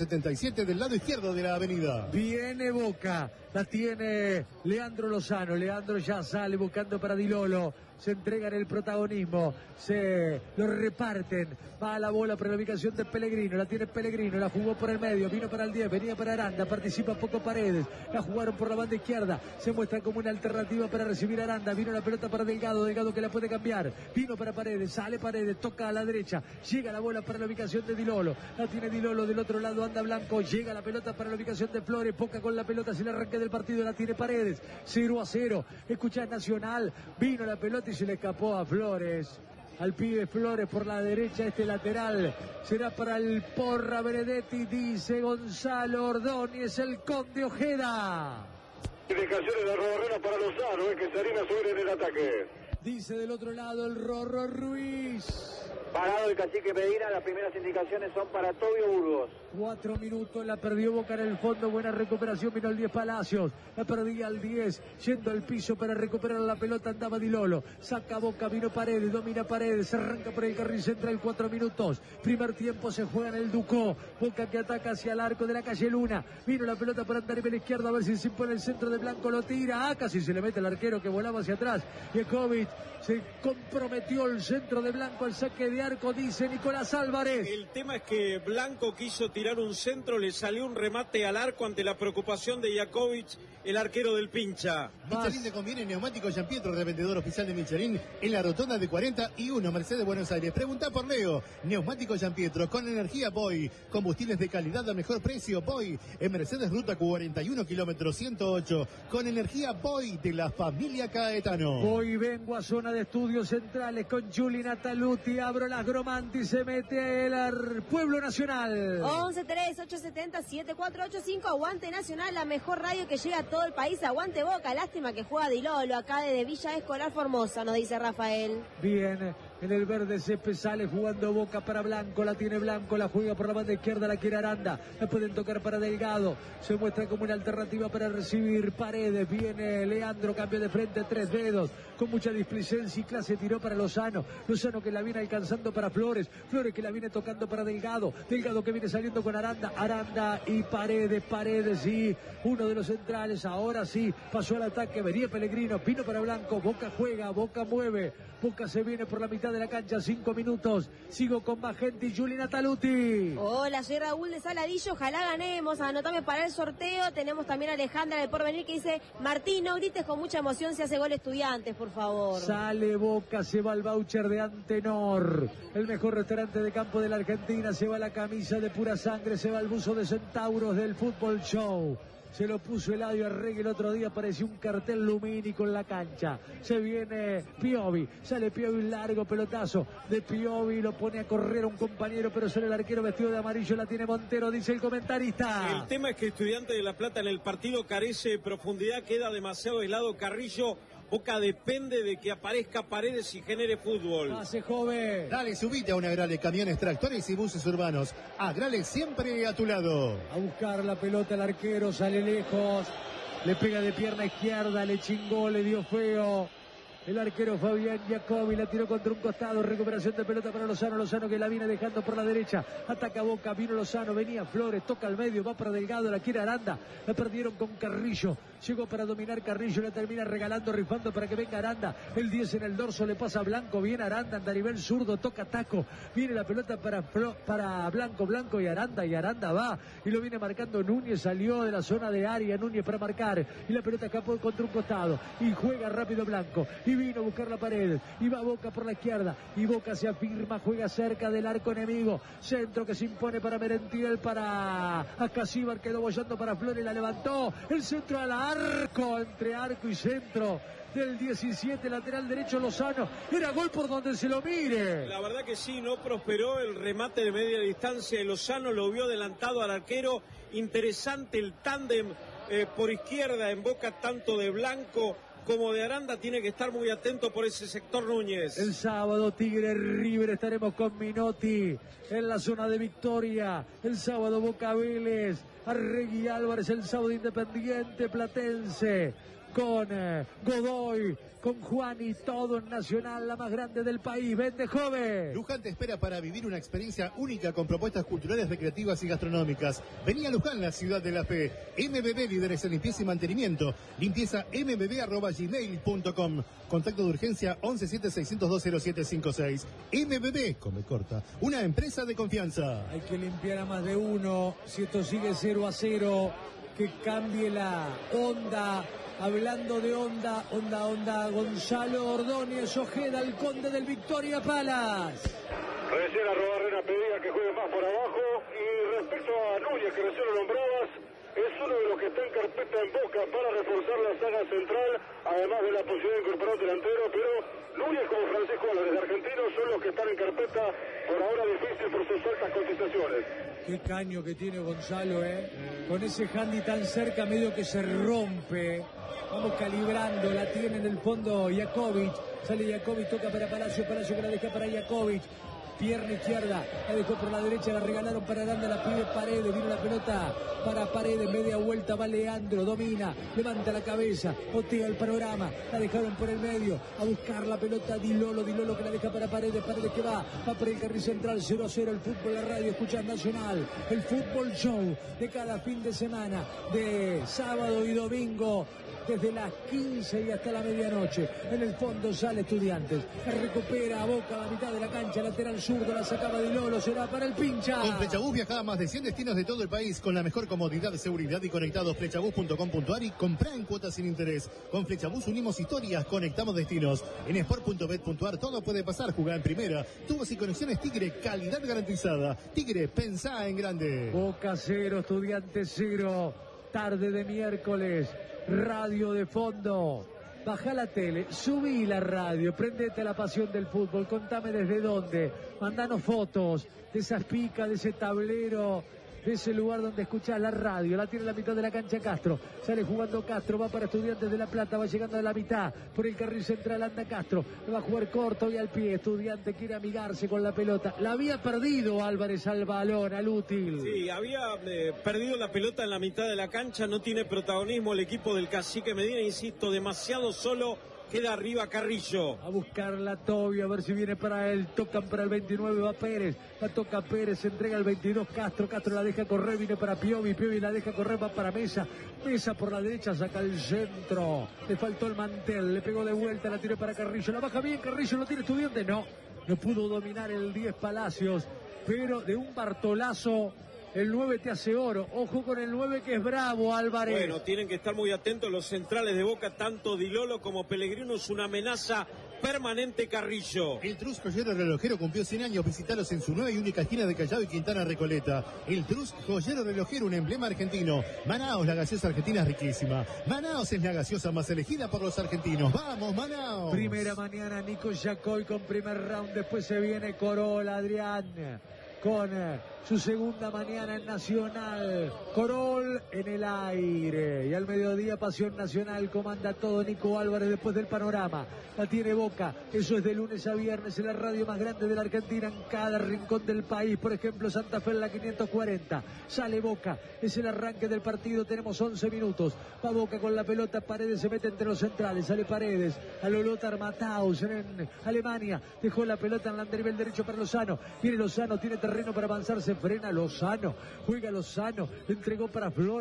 S7: 677 del lado izquierdo de la avenida.
S1: Viene Boca, la tiene Leandro Lozano, Leandro ya sale buscando para Di Lolo, se entregan el protagonismo, se lo reparten, va a la bola para la ubicación de Pellegrino, la tiene Pellegrino, la jugó por el medio, vino para el 10, venía para Aranda, participa poco Paredes, la jugaron por la banda izquierda, se muestra como una alternativa para recibir a Aranda, vino la pelota para Delgado, Delgado que la puede cambiar, vino para Paredes, sale Paredes, toca a la derecha, llega la bola para la ubicación de Di Lolo, la tiene Di Lolo, del otro lado anda Blanco, llega la pelota para la ubicación de Flores, Boca con la pelota, se le arranque del partido, la tiene Paredes, 0-0, escuchá Nacional, vino la pelota y se le escapó a Flores, al pibe Flores por la derecha, este lateral será para el Porra Benedetti, dice Gonzalo Ordóñez, el Conde Ojeda.
S6: Indicaciones de Robarrena para Lozano, que se anima a subir en el ataque.
S1: Dice del otro lado el Rorro Ruiz.
S5: Parado el cacique Medina, las primeras indicaciones son para Tobio Burgos.
S1: 4 minutos, la perdió Boca en el fondo, buena recuperación, vino el 10 Palacios, la perdía al 10, yendo al piso para recuperar la pelota, andaba Di Lolo, saca Boca, vino Paredes, domina Paredes, se arranca por el carril central, 4 minutos, primer tiempo se juega en el Ducó, Boca que ataca hacia el arco de la calle Luna, vino la pelota para andar en la izquierda, a ver si se impone el centro de Blanco, lo tira, casi se le mete el arquero que volaba hacia atrás, Jakovic se comprometió el centro de Blanco al saque de arco, dice Nicolás Álvarez.
S3: El tema es que Blanco quiso tirar un centro, le salió un remate al arco ante la preocupación de Jakovic, el arquero del Pincha.
S7: Michelin te conviene, neumático Gian Pietro, revendedor oficial de Michelin, en la rotonda de 41, Mercedes, Buenos Aires. Pregunta por Leo, neumático Gian Pietro, con energía Boy, combustibles de calidad a mejor precio, Boy, en Mercedes, ruta 41, kilómetro 108, con energía Boy de la familia Caetano.
S1: Hoy vengo a zona de estudios centrales con Juli Nataluti, abro las Gromanti, se mete el Pueblo Nacional.
S2: 11-3-870-7485, aguante Nacional, la mejor radio que llega a todo el país, aguante Boca, lástima que juega Di Lolo acá desde Villa Escolar Formosa, nos dice Rafael.
S1: Bien, en el verde césped sale jugando Boca para Blanco, la tiene Blanco, la juega por la banda izquierda, la quiere Aranda, la pueden tocar para Delgado, se muestra como una alternativa para recibir Paredes, viene Leandro, cambio de frente, 3 dedos, con mucha displicencia y clase, tiró para Lozano, Lozano que la viene alcanzando para Flores, Flores que la viene tocando para Delgado, Delgado que viene saliendo con Aranda, Aranda y Paredes, Paredes y uno de los centrales, ahora sí, pasó al ataque, venía Pellegrino, vino para Blanco, Boca juega, Boca mueve, Boca se viene por la mitad de la cancha, 5 minutos, sigo con más gente y Juli Nataluti.
S2: Hola, soy Raúl de Saladillo, ojalá ganemos, anotame para el sorteo, tenemos también a Alejandra del Porvenir que dice, Martín, no grites con mucha emoción si hace gol Estudiantes, por favor.
S1: Sale Boca, se va el voucher de Antenor, el mejor restaurante de campo de la Argentina, se va la camisa de pura sangre, se va el buzo de Centauros del Fútbol Show. Se lo puso Eladio Arregui el otro día, parecía un cartel lumínico en la cancha. Se viene Piovi, sale Piovi, un largo pelotazo de Piovi, lo pone a correr a un compañero, pero sale el arquero vestido de amarillo, la tiene Montero, dice el comentarista.
S3: El tema es que Estudiantes de La Plata en el partido carece de profundidad, queda demasiado aislado Carrillo. Boca depende de que aparezca Paredes y genere fútbol.
S1: Pase joven.
S7: Dale, subite a una Agrale, camiones, tractores y buses urbanos. Agrale siempre a tu lado.
S1: A buscar la pelota el arquero, sale lejos, le pega de pierna izquierda, le chingó, le dio feo. El arquero Fabián Jacobi la tiró contra un costado, recuperación de pelota para Lozano, Lozano que la viene dejando por la derecha, ataca Boca, vino Lozano, venía Flores, toca al medio, va para Delgado, la quiere Aranda, la perdieron con Carrillo, llegó para dominar Carrillo, la termina regalando, rifando para que venga Aranda, el 10 en el dorso, le pasa a Blanco, viene Aranda, anda a nivel zurdo, toca taco, viene la pelota para Blanco, Blanco y Aranda va, y lo viene marcando Núñez, salió de la zona de área Núñez para marcar, y la pelota escapó contra un costado, y juega rápido Blanco, y y vino a buscar la pared, y va Boca por la izquierda, y Boca se afirma, juega cerca del arco enemigo, centro que se impone para Merentiel, para Acasíbar, quedó bollando para Flores, la levantó, el centro al arco, entre arco y centro del 17, lateral derecho Lozano, era gol por donde se lo mire.
S3: La verdad que sí, no prosperó el remate de media distancia de Lozano, lo vio adelantado al arquero, interesante el tándem por izquierda en Boca, tanto de Blanco como de Aranda, tiene que estar muy atento por ese sector Núñez.
S1: El sábado Tigre River, estaremos con Minotti en la zona de Victoria, el sábado Boca Vélez, Arregui Álvarez, el sábado Independiente Platense, con Godoy, con Juan y todo en Nacional, la más grande del país. Vende joven.
S7: Luján te espera para vivir una experiencia única con propuestas culturales, recreativas y gastronómicas. Vení a Luján, la ciudad de la fe. MBB, líderes en limpieza y mantenimiento. Limpieza mbb@gmail.com. Contacto de urgencia 1176020756. MBB, come corta, una empresa de confianza.
S1: Hay que limpiar a más de uno. Si esto sigue 0-0, que cambie la onda. Hablando de onda, Gonzalo Ordóñez Ojeda, el conde del Victoria Palace.
S6: Recién Arrobarrena pedía que juegue más por abajo. Y respecto a Núñez, que recién lo nombrabas, es uno de los que está en carpeta en Boca para reforzar la saga central, además de la posibilidad de incorporar delantero, pero Núñez como Francisco Álvarez de Argentinos son los que están en carpeta, por ahora difícil por sus altas cotizaciones.
S1: Qué caño que tiene Gonzalo, con ese handy tan cerca, medio que se rompe. Vamos calibrando, la tiene en el fondo Jakovic, sale Jakovic, toca para Palacio, Palacio que la deja para Jakovic, pierna izquierda, la dejó por la derecha, la regalaron para Aranda, la pide Paredes, vino la pelota para Paredes, media vuelta, va Leandro, domina, levanta la cabeza, otea el panorama, la dejaron por el medio, a buscar la pelota Di Lolo que la deja para Paredes, Paredes que va por el carril central, 0-0 el fútbol, la radio, escuchar Nacional, el fútbol show de cada fin de semana, de sábado y domingo, desde las 15 y hasta la medianoche. En el fondo sale Estudiantes, recupera a Boca a la mitad de la cancha, lateral zurdo, la sacaba Di Lolo, será para el pincha.
S7: Con Flechabús viaja a más de 100 destinos de todo el país con la mejor comodidad, seguridad y conectados. Flechabús.com.ar y comprá en cuotas sin interés. Con Flechabús unimos historias, conectamos destinos. En sport.bet.ar todo puede pasar, jugar en primera. Tubos y conexiones Tigre, calidad garantizada. Tigre, pensá en grande.
S1: Boca 0, Estudiantes 0, tarde de miércoles. Radio de fondo, baja la tele, subí la radio, prendete a la pasión del fútbol, contame desde dónde, mandanos fotos de esas picas, de ese tablero, de ese lugar donde escuchás la radio. La tiene en la mitad de la cancha Castro, sale jugando Castro, va para Estudiantes de La Plata, va llegando a la mitad, por el carril central anda Castro, va a jugar corto y al pie. Estudiante quiere amigarse con la pelota, la había perdido Álvarez al balón, al útil.
S3: Sí, había perdido la pelota en la mitad de la cancha, no tiene protagonismo el equipo del Cacique Medina, insisto, demasiado solo. Queda arriba Carrillo.
S1: A buscar la Tobio, a ver si viene para él. Tocan para el 29, va Pérez. La toca Pérez, se entrega el 22 Castro. Castro la deja correr, viene para Piovi. Piovi la deja correr, va para Mesa. Mesa por la derecha, saca el centro. Le faltó el mantel, le pegó de vuelta, la tiró para Carrillo. La baja bien, Carrillo, ¿no tiene Estudiante? No pudo dominar el 10 Palacios. Pero de un Bartolazo, el 9 te hace oro. Ojo con el 9 que es bravo, Álvarez.
S3: Bueno, tienen que estar muy atentos los centrales de Boca, tanto Di Lolo como Pellegrino. Es una amenaza permanente Carrillo.
S7: El Trus Joyero Relojero cumplió 100 años. Visitalos en su nueva y única esquina de Callao y Quintana Recoleta. El Trus Joyero Relojero, un emblema argentino. Manaos, la gaseosa argentina es riquísima. Manaos es la gaseosa más elegida por los argentinos. ¡Vamos, Manaos!
S1: Primera mañana, Nico Jacoy con primer round. Después se viene Corolla, Adrián, con su segunda mañana en Nacional. Corol en el aire. Y al mediodía Pasión Nacional. Comanda todo Nico Álvarez después del panorama. La tiene Boca. Eso es de lunes a viernes en la radio más grande de la Argentina, en cada rincón del país. Por ejemplo, Santa Fe en la 540. Sale Boca. Es el arranque del partido. Tenemos 11 minutos. Va Boca con la pelota. Paredes se mete entre los centrales. Sale Paredes. A Lothar Matthaus en Alemania. Dejó la pelota en el nivel derecho para Lozano. Viene Lozano. Tiene terreno para avanzar. Se frena Lozano. Juega Lozano. Entregó para Flores.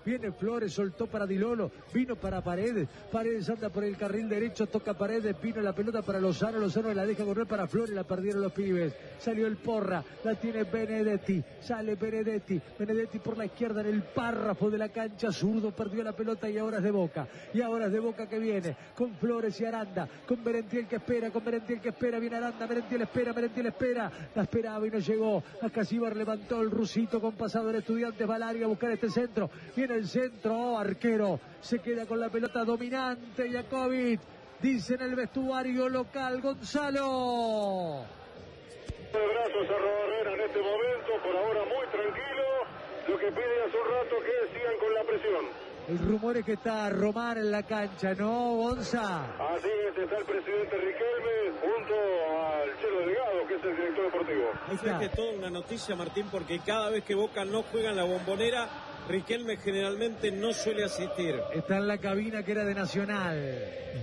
S1: viene Flores, soltó para Di Lolo, vino para Paredes, Paredes anda por el carril derecho, toca Paredes, vino la pelota para Lozano, Lozano la deja correr para Flores, la perdieron los pibes, salió el Porra, la tiene Benedetti, sale Benedetti por la izquierda en el párrafo de la cancha, zurdo, perdió la pelota y ahora es de Boca, que viene, con Flores y Aranda, con Merentiel que espera, viene Aranda, Merentiel espera, la esperaba y no llegó, acá Cibar levantó el rusito con pasado el Estudiantes, va al área a buscar este centro, viene el centro, arquero, se queda con la pelota dominante, Jakovic, dice en el vestuario local, Gonzalo.
S6: De brazos a Herrera en este momento, por ahora muy tranquilo, lo que pide hace un rato que sigan con la presión.
S1: El rumor es que está Román en la cancha, ¿no, Gonza?
S6: Así es, está el presidente Riquelme junto al Chelo Delgado, que es el director deportivo.
S3: Es que es toda una noticia, Martín, porque cada vez que Boca no juega en la Bombonera, Riquelme generalmente no suele asistir.
S1: Está en la cabina que era de Nacional.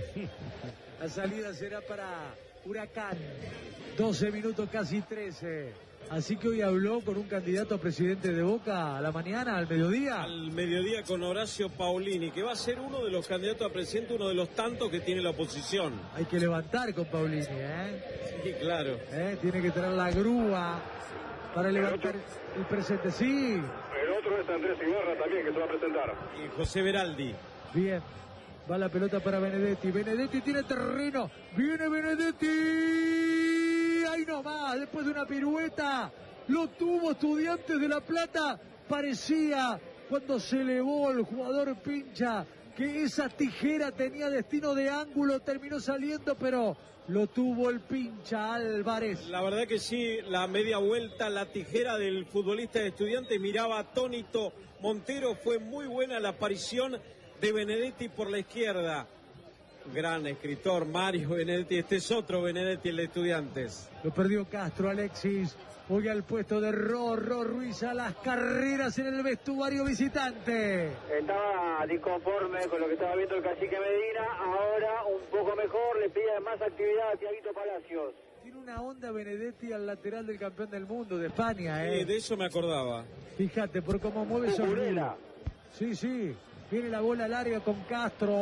S1: La salida será para Huracán. 12 minutos, casi 13. Así que hoy habló con un candidato a presidente de Boca a la mañana, al mediodía.
S3: Al mediodía con Horacio Paulini, que va a ser uno de los candidatos a presidente, uno de los tantos que tiene la oposición.
S1: Hay que levantar con Paulini, ¿eh?
S3: Sí, claro.
S1: Tiene que traer la grúa para levantar el presente. Sí.
S6: El otro es Andrés Ibarra también, que se va a presentar.
S3: Y José Beraldi.
S1: Bien. Va la pelota para Benedetti. Benedetti tiene terreno. Viene Benedetti. Ahí nomás, después de una pirueta. Lo tuvo Estudiantes de La Plata. Parecía, cuando se elevó el jugador Pincha, que esa tijera tenía destino de ángulo. Terminó saliendo, pero lo tuvo el Pincha Álvarez.
S3: La verdad que sí, la media vuelta, la tijera del futbolista de Estudiantes. Miraba atónito Montero. Fue muy buena la aparición de Benedetti por la izquierda. Gran escritor, Mario Benedetti. Este es otro Benedetti, el de Estudiantes.
S1: Lo perdió Castro, Alexis. Hoy al puesto de Rorro Ruiz a las carreras en el vestuario visitante.
S5: Estaba disconforme con lo que estaba viendo el cacique Medina. Ahora un poco mejor, le pide más actividad a Tiaguito Palacios.
S1: Tiene una onda Benedetti al lateral del campeón del mundo de España,
S3: De eso me acordaba.
S1: Fíjate, por cómo mueve su rueda. Sí. Viene la bola al área con Castro.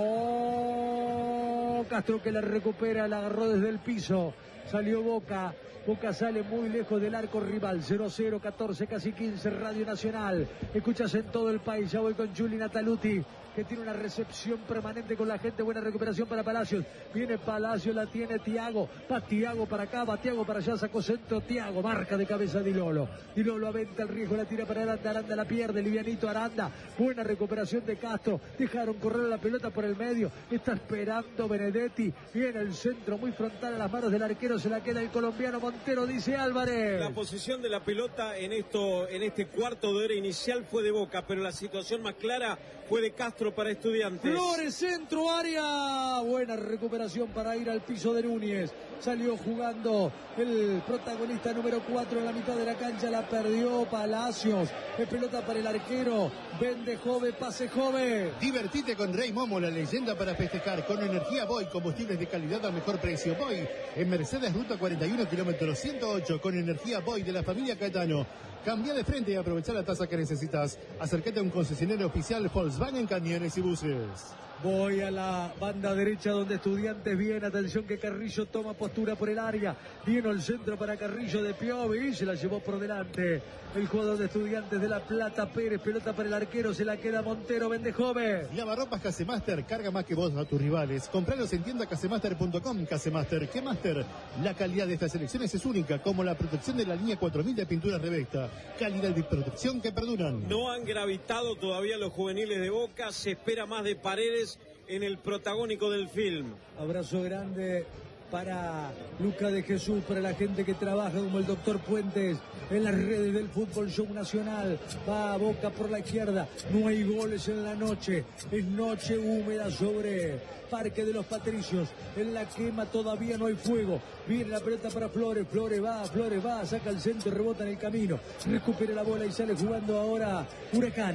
S1: Castro que la recupera, la agarró desde el piso. Salió Boca. Boca sale muy lejos del arco rival. 0-0, 14, casi 15, Radio Nacional. Escuchas en todo el país. Ya voy con Juli Nataluti, que tiene una recepción permanente con la gente. Buena recuperación para Palacios. Viene Palacios, la tiene Thiago. Va Thiago para acá, va Thiago para allá. Sacó centro Thiago. Marca de cabeza Di Lolo. Di Lolo aventa el riesgo, la tira para Aranda. Aranda la pierde. Livianito Aranda. Buena recuperación de Castro. Dejaron correr la pelota por el medio. Está esperando Benedetti. Viene el centro muy frontal a las manos del arquero. Se la queda el colombiano Montero, dice Álvarez.
S3: La posición de la pelota en este cuarto de hora inicial fue de Boca, pero la situación más clara fue de Castro para Estudiantes.
S1: Flores, centro, área. Buena recuperación para ir al piso de Núñez. Salió jugando el protagonista número 4 en la mitad de la cancha. La perdió Palacios. Es pelota para el arquero. Vende Jove, pase Jove.
S7: Divertite con Rey Momo, la leyenda para festejar. Con energía Boy, combustibles de calidad a mejor precio. Boy, en Mercedes, ruta 41, kilómetro 108. Con energía Boy de la familia Caetano. Cambia de frente y aprovecha la tasa que necesitas. Acércate a un concesionario oficial Volkswagen Camiones y Buses.
S1: Voy a la banda derecha donde Estudiantes viene. Atención que Carrillo toma postura por el área. Viene el centro para Carrillo de Piovi. Se la llevó por delante el jugador de Estudiantes de La Plata, Pérez. Pelota para el arquero. Se la queda Montero. Vende Jove.
S7: Lavarropas Casemaster. Carga más que vos a tus rivales. Compralos en tienda casemaster.com. Casemaster. ¿Qué Master? La calidad de estas selecciones es única, como la protección de la línea 4000 de pinturas Revesta. Calidad y protección que perduran.
S3: No han gravitado todavía los juveniles de Boca. Se espera más de Paredes en el protagónico del film.
S1: Abrazo grande para Luca de Jesús, para la gente que trabaja como el doctor Puentes en las redes del Fútbol Show Nacional. Va a Boca por la izquierda. No hay goles en la noche. Es noche húmeda sobre Parque de los Patricios. En la quema todavía no hay fuego. Viene la pelota para Flores. Flores va. Saca el centro, rebota en el camino. Recupera la bola y sale jugando ahora Huracán.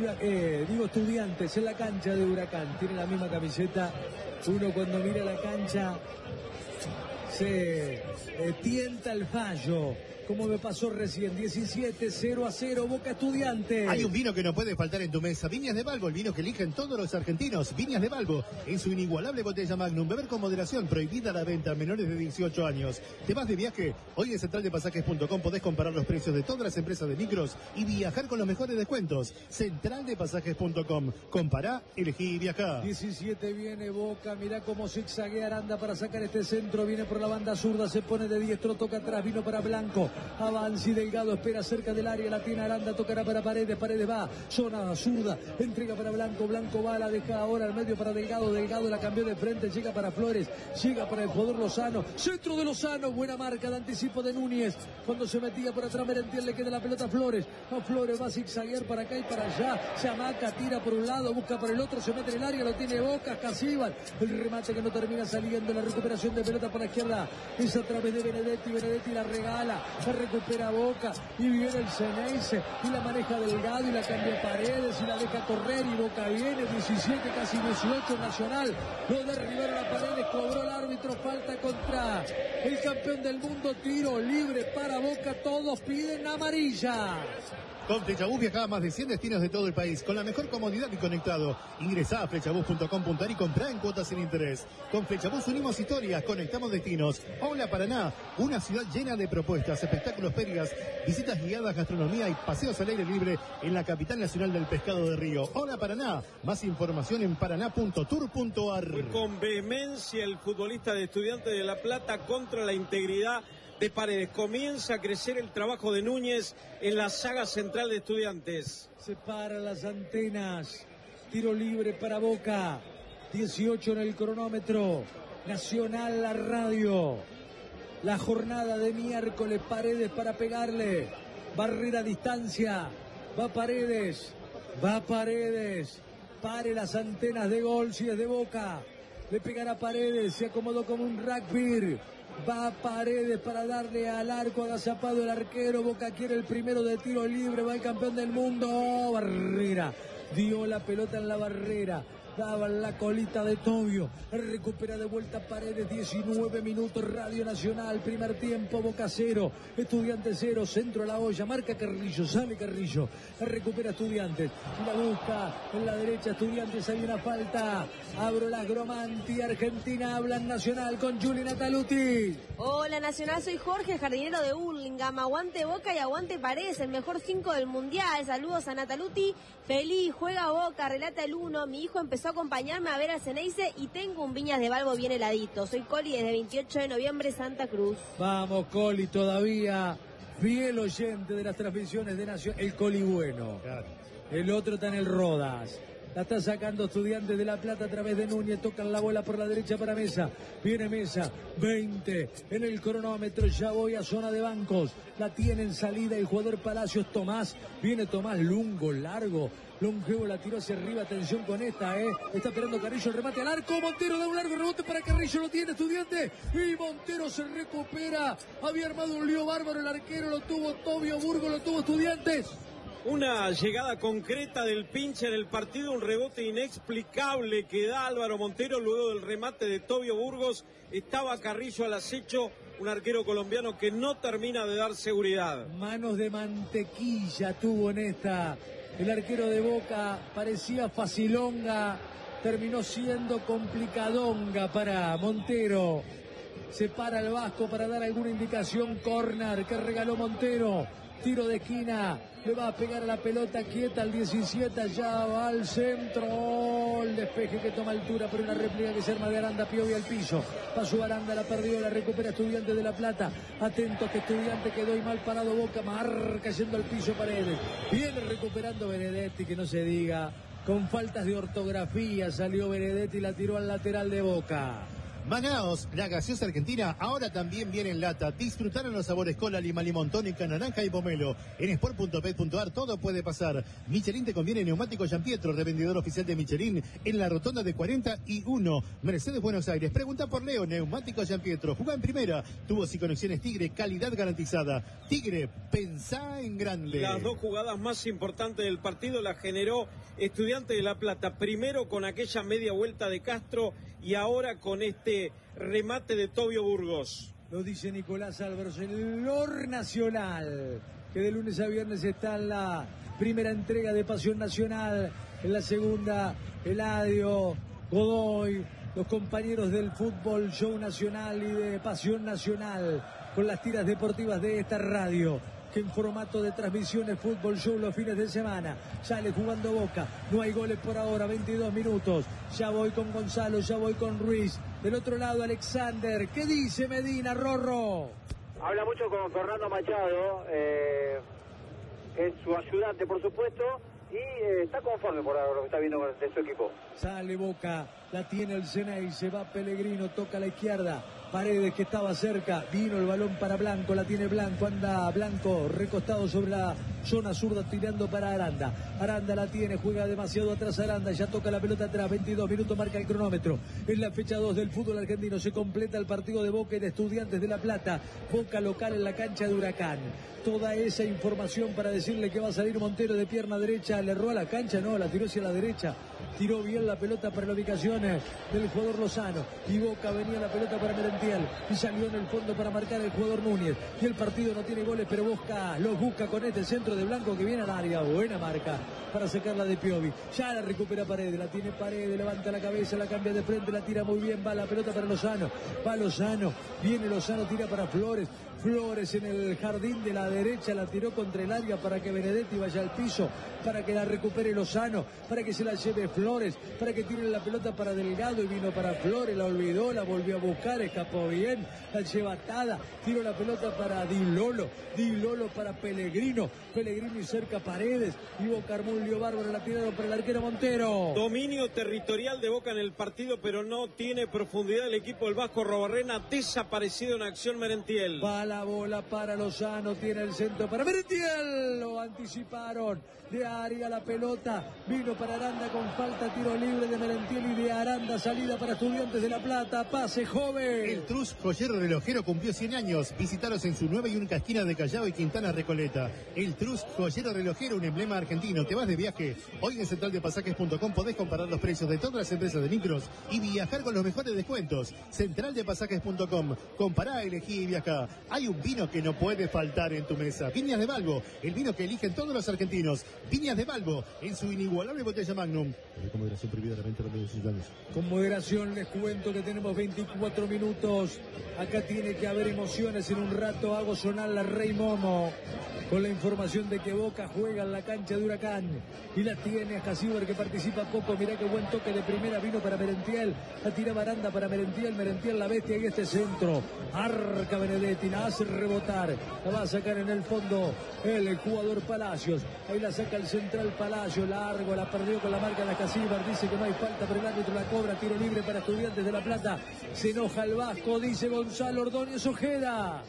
S1: Estudiantes en la cancha de Huracán. Tiene la misma camiseta. Uno cuando mira la cancha se tienta el fallo. como me pasó recién. 17, 0-0, Boca Estudiantes.
S7: Hay un vino que no puede faltar en tu mesa. Viñas de Balbo, el vino que eligen todos los argentinos. Viñas de Balbo, en su inigualable botella Magnum. Beber con moderación, prohibida la venta a menores de 18 años. ¿Te vas de viaje? Hoy en centraldepasajes.com podés comparar los precios de todas las empresas de micros y viajar con los mejores descuentos. Centraldepasajes.com. Compará, elegí y viajá.
S1: 17 viene Boca, mirá cómo zigzaguea Aranda para sacar este centro. Viene por la banda zurda, se pone de diestro, toca atrás, vino para Blanco. Avanza y Delgado espera cerca del área, la tiene Aranda, tocará para Paredes, Paredes va, zona zurda, entrega para Blanco, Blanco va, la deja ahora al medio para Delgado, Delgado la cambió de frente, llega para Flores, llega para el poder Lozano, centro de Lozano, buena marca de anticipo de Núñez, cuando se metía por atrás Merentiel, le queda la pelota a Flores, va a zigzaguear para acá y para allá, se amaca, tira por un lado, busca por el otro, se mete en el área, lo tiene Boca, Casíbal, el remate que no termina saliendo, la recuperación de pelota por la izquierda, es a través de Benedetti, Benedetti la regala, se recupera Boca y viene el Ceneice y la maneja Delgado y la cambia Paredes y la deja correr y Boca viene 17, casi 18 Nacional, lo derribaron a Paredes, cobró el árbitro, falta contra el campeón del mundo, tiro libre para Boca, todos piden amarilla.
S7: Con Flechabús viaja a más de 100 destinos de todo el país, con la mejor comodidad y conectado. Ingresá a flechabús.com.ar y comprá en cuotas sin interés. Con Flechabús unimos historias, conectamos destinos. Hola Paraná, una ciudad llena de propuestas, espectáculos, ferias, visitas guiadas, gastronomía y paseos al aire libre en la capital nacional del pescado de Río. Hola Paraná, más información en paraná.tour.ar.
S3: Fue con vehemencia el futbolista de Estudiantes de La Plata contra la integridad de Paredes. Comienza a crecer el trabajo de Núñez en la saga central de Estudiantes.
S1: Separa las antenas. Tiro libre para Boca. 18 en el cronómetro. Nacional la radio. La jornada de miércoles. Paredes para pegarle. Barrera a distancia. Va Paredes. Va Paredes. Pare las antenas de gol si es de Boca. Le pegará Paredes. Se acomodó como un rugby. Va Paredes para darle al arco, agazapado el arquero, Boca quiere el primero de tiro libre, va el campeón del mundo, Barrera, dio la pelota en la barrera, daba la colita de Tobio, recupera de vuelta Paredes, 19 minutos, Radio Nacional, primer tiempo, Boca 0, Estudiantes 0, centro a la olla, marca Carrillo, sale Carrillo, recupera Estudiantes, la busca en la derecha, Estudiantes, hay una falta, Abrolas Gromanti, Argentina, hablan Nacional con Juli Nataluti.
S2: Hola Nacional, soy Jorge, jardinero de Hurlingham, aguante Boca y aguante Paredes, el mejor 5 del Mundial, saludos a Nataluti, feliz, juega Boca, relata el 1, mi hijo empezó a acompañarme a ver a Ceneice y tengo un Viñas de Balbo bien heladito. Soy Coli desde 28 de noviembre, Santa Cruz.
S1: Vamos Coli, todavía fiel oyente de las transmisiones de Nación, el Coli bueno. Claro. El otro está en el Rodas. La está sacando Estudiantes de La Plata a través de Núñez. Tocan la bola por la derecha para Mesa. Viene Mesa. 20 en el cronómetro. Ya voy a zona de bancos. La tiene en salida el jugador Palacios Tomás. Viene Tomás lungo, largo. Longevo la tiró hacia arriba. Atención con esta, Está esperando Carrillo. El remate al arco. Montero da un largo rebote para Carrillo. Lo tiene Estudiante. Y Montero se recupera. Había armado un lío bárbaro el arquero. Lo tuvo Tobio Burgos. Lo tuvo Estudiantes.
S3: Una llegada concreta del pinche en el partido, un rebote inexplicable que da Álvaro Montero luego del remate de Tobio Burgos. Estaba Carrillo al acecho, un arquero colombiano que no termina de dar seguridad.
S1: Manos de mantequilla tuvo en esta. El arquero de Boca parecía facilonga, terminó siendo complicadonga para Montero. Se para el Vasco para dar alguna indicación, córner que regaló Montero. Tiro de esquina, le va a pegar a la pelota quieta al 17, allá va al centro, el despeje que toma altura por una réplica que se arma de Aranda, Piovi al piso, pasó Aranda, la perdió, la recupera Estudiantes de La Plata, atento que Estudiante quedó y mal parado Boca, marca yendo al piso Paredes, viene recuperando Benedetti, que no se diga, con faltas de ortografía salió Benedetti y la tiró al lateral de Boca.
S7: Manaos, la gaseosa argentina, ahora también viene en lata. Disfrutaron los sabores cola, lima, limón, tónica, naranja y pomelo. En sport.pet.ar todo puede pasar. Michelin te conviene neumático Gianpietro, revendedor oficial de Michelin en la rotonda de 41, Mercedes, Buenos Aires. Pregunta por Leo, neumático Gianpietro. Jugá en primera, tubos y conexiones Tigre, calidad garantizada. Tigre, pensá en grande.
S3: Las dos jugadas más importantes del partido las generó Estudiantes de La Plata. Primero con aquella media vuelta de Castro y ahora con este remate de Tobio Burgos.
S1: Lo dice Nicolás Álvarez, el Lor Nacional, que de lunes a viernes está en la primera entrega de Pasión Nacional, en la segunda Eladio, Godoy, los compañeros del Fútbol Show Nacional y de Pasión Nacional, con las tiras deportivas de esta radio, que en formato de transmisiones Fútbol Show los fines de semana. Sale jugando Boca, no hay goles por ahora, 22 minutos. Ya voy con Gonzalo, ya voy con Ruiz. Del otro lado Alexander. ¿Qué dice Medina, Rorro?
S5: Habla mucho con Fernando Machado, es su ayudante por supuesto, y está conforme por lo que está viendo de su equipo.
S1: Sale Boca, la tiene el Ceney, se va Pellegrino, toca a la izquierda. Paredes, que estaba cerca, vino el balón para Blanco, la tiene Blanco, anda Blanco recostado sobre la zona zurda tirando para Aranda. Aranda la tiene, juega demasiado atrás Aranda, ya toca la pelota atrás, 22 minutos marca el cronómetro. Es la fecha 2 del fútbol argentino, se completa el partido de Boca y de Estudiantes de La Plata. Boca local en la cancha de Huracán. Toda esa información para decirle que va a salir Montero de pierna derecha, le erró a la cancha, no, la tiró hacia la derecha. Tiró bien la pelota para la ubicación del jugador Lozano. Y Boca venía la pelota para Merentiel. Y salió en el fondo para marcar el jugador Núñez. Y el partido no tiene goles, pero Boca los busca con este centro de Blanco que viene al área. Buena marca para sacarla de Piovi. Ya la recupera Paredes, la tiene Paredes, levanta la cabeza, la cambia de frente, la tira muy bien, va la pelota para Lozano. Va Lozano, viene Lozano, tira para Flores. Flores en el jardín de la derecha, la tiró contra el área para que Benedetti vaya al piso, para que la recupere Lozano, para que se la lleve Flores, para que tire la pelota para Delgado y vino para Flores, la olvidó, la volvió a buscar, escapó bien, la lleva atada, tiró la pelota para Di Lolo para Pellegrino y cerca Paredes, y Boca armó un lío bárbaro, la tiraron para el arquero Montero.
S3: Dominio territorial de Boca en el partido, pero no tiene profundidad el equipo del Vasco Robarrena, desaparecido en acción Merentiel.
S1: Va la bola para Lozano, tiene el centro para Merentiel, lo anticiparon de área la pelota, vino para Aranda con falta, tiro libre de Merentiel y de Aranda, salida para Estudiantes de La Plata, pase joven.
S7: El Trus Joyero Relojero cumplió 100 años, visitaros en su nueva y única esquina de Callao y Quintana Recoleta. El Trus Joyero Relojero, un emblema argentino. Te vas de viaje, hoy en centraldepasajes.com podés comparar los precios de todas las empresas de micros y viajar con los mejores descuentos. Centraldepasajes.com, compará, elegí y viajá. Hay un vino que no puede faltar en tu mesa. Viñas de Balbo, el vino que eligen todos los argentinos. Viñas de Balbo, en su inigualable botella Magnum. Con moderación prohibida la venta de los ciudadanos.
S1: Con moderación les cuento que tenemos 24 minutos. Acá tiene que haber emociones. En un rato hago sonar la Rey Momo con la información de que Boca juega en la cancha de Huracán. Y la tiene a Casíbar, que participa poco. Mirá qué buen toque de primera vino para Merentiel. La tira Aranda para Merentiel la bestia y este centro. Arca Benedetti, la hace rebotar. La va a sacar en el fondo el jugador Palacios. Ahí la saca el central Palacios. Largo, la perdió con la marca de la Casíbar. Dice que no hay falta, pero el árbitro la cobra. Tiro libre para Estudiantes de La Plata. Se enoja el Vasco, dice Gonzalo Ordóñez Ojeda.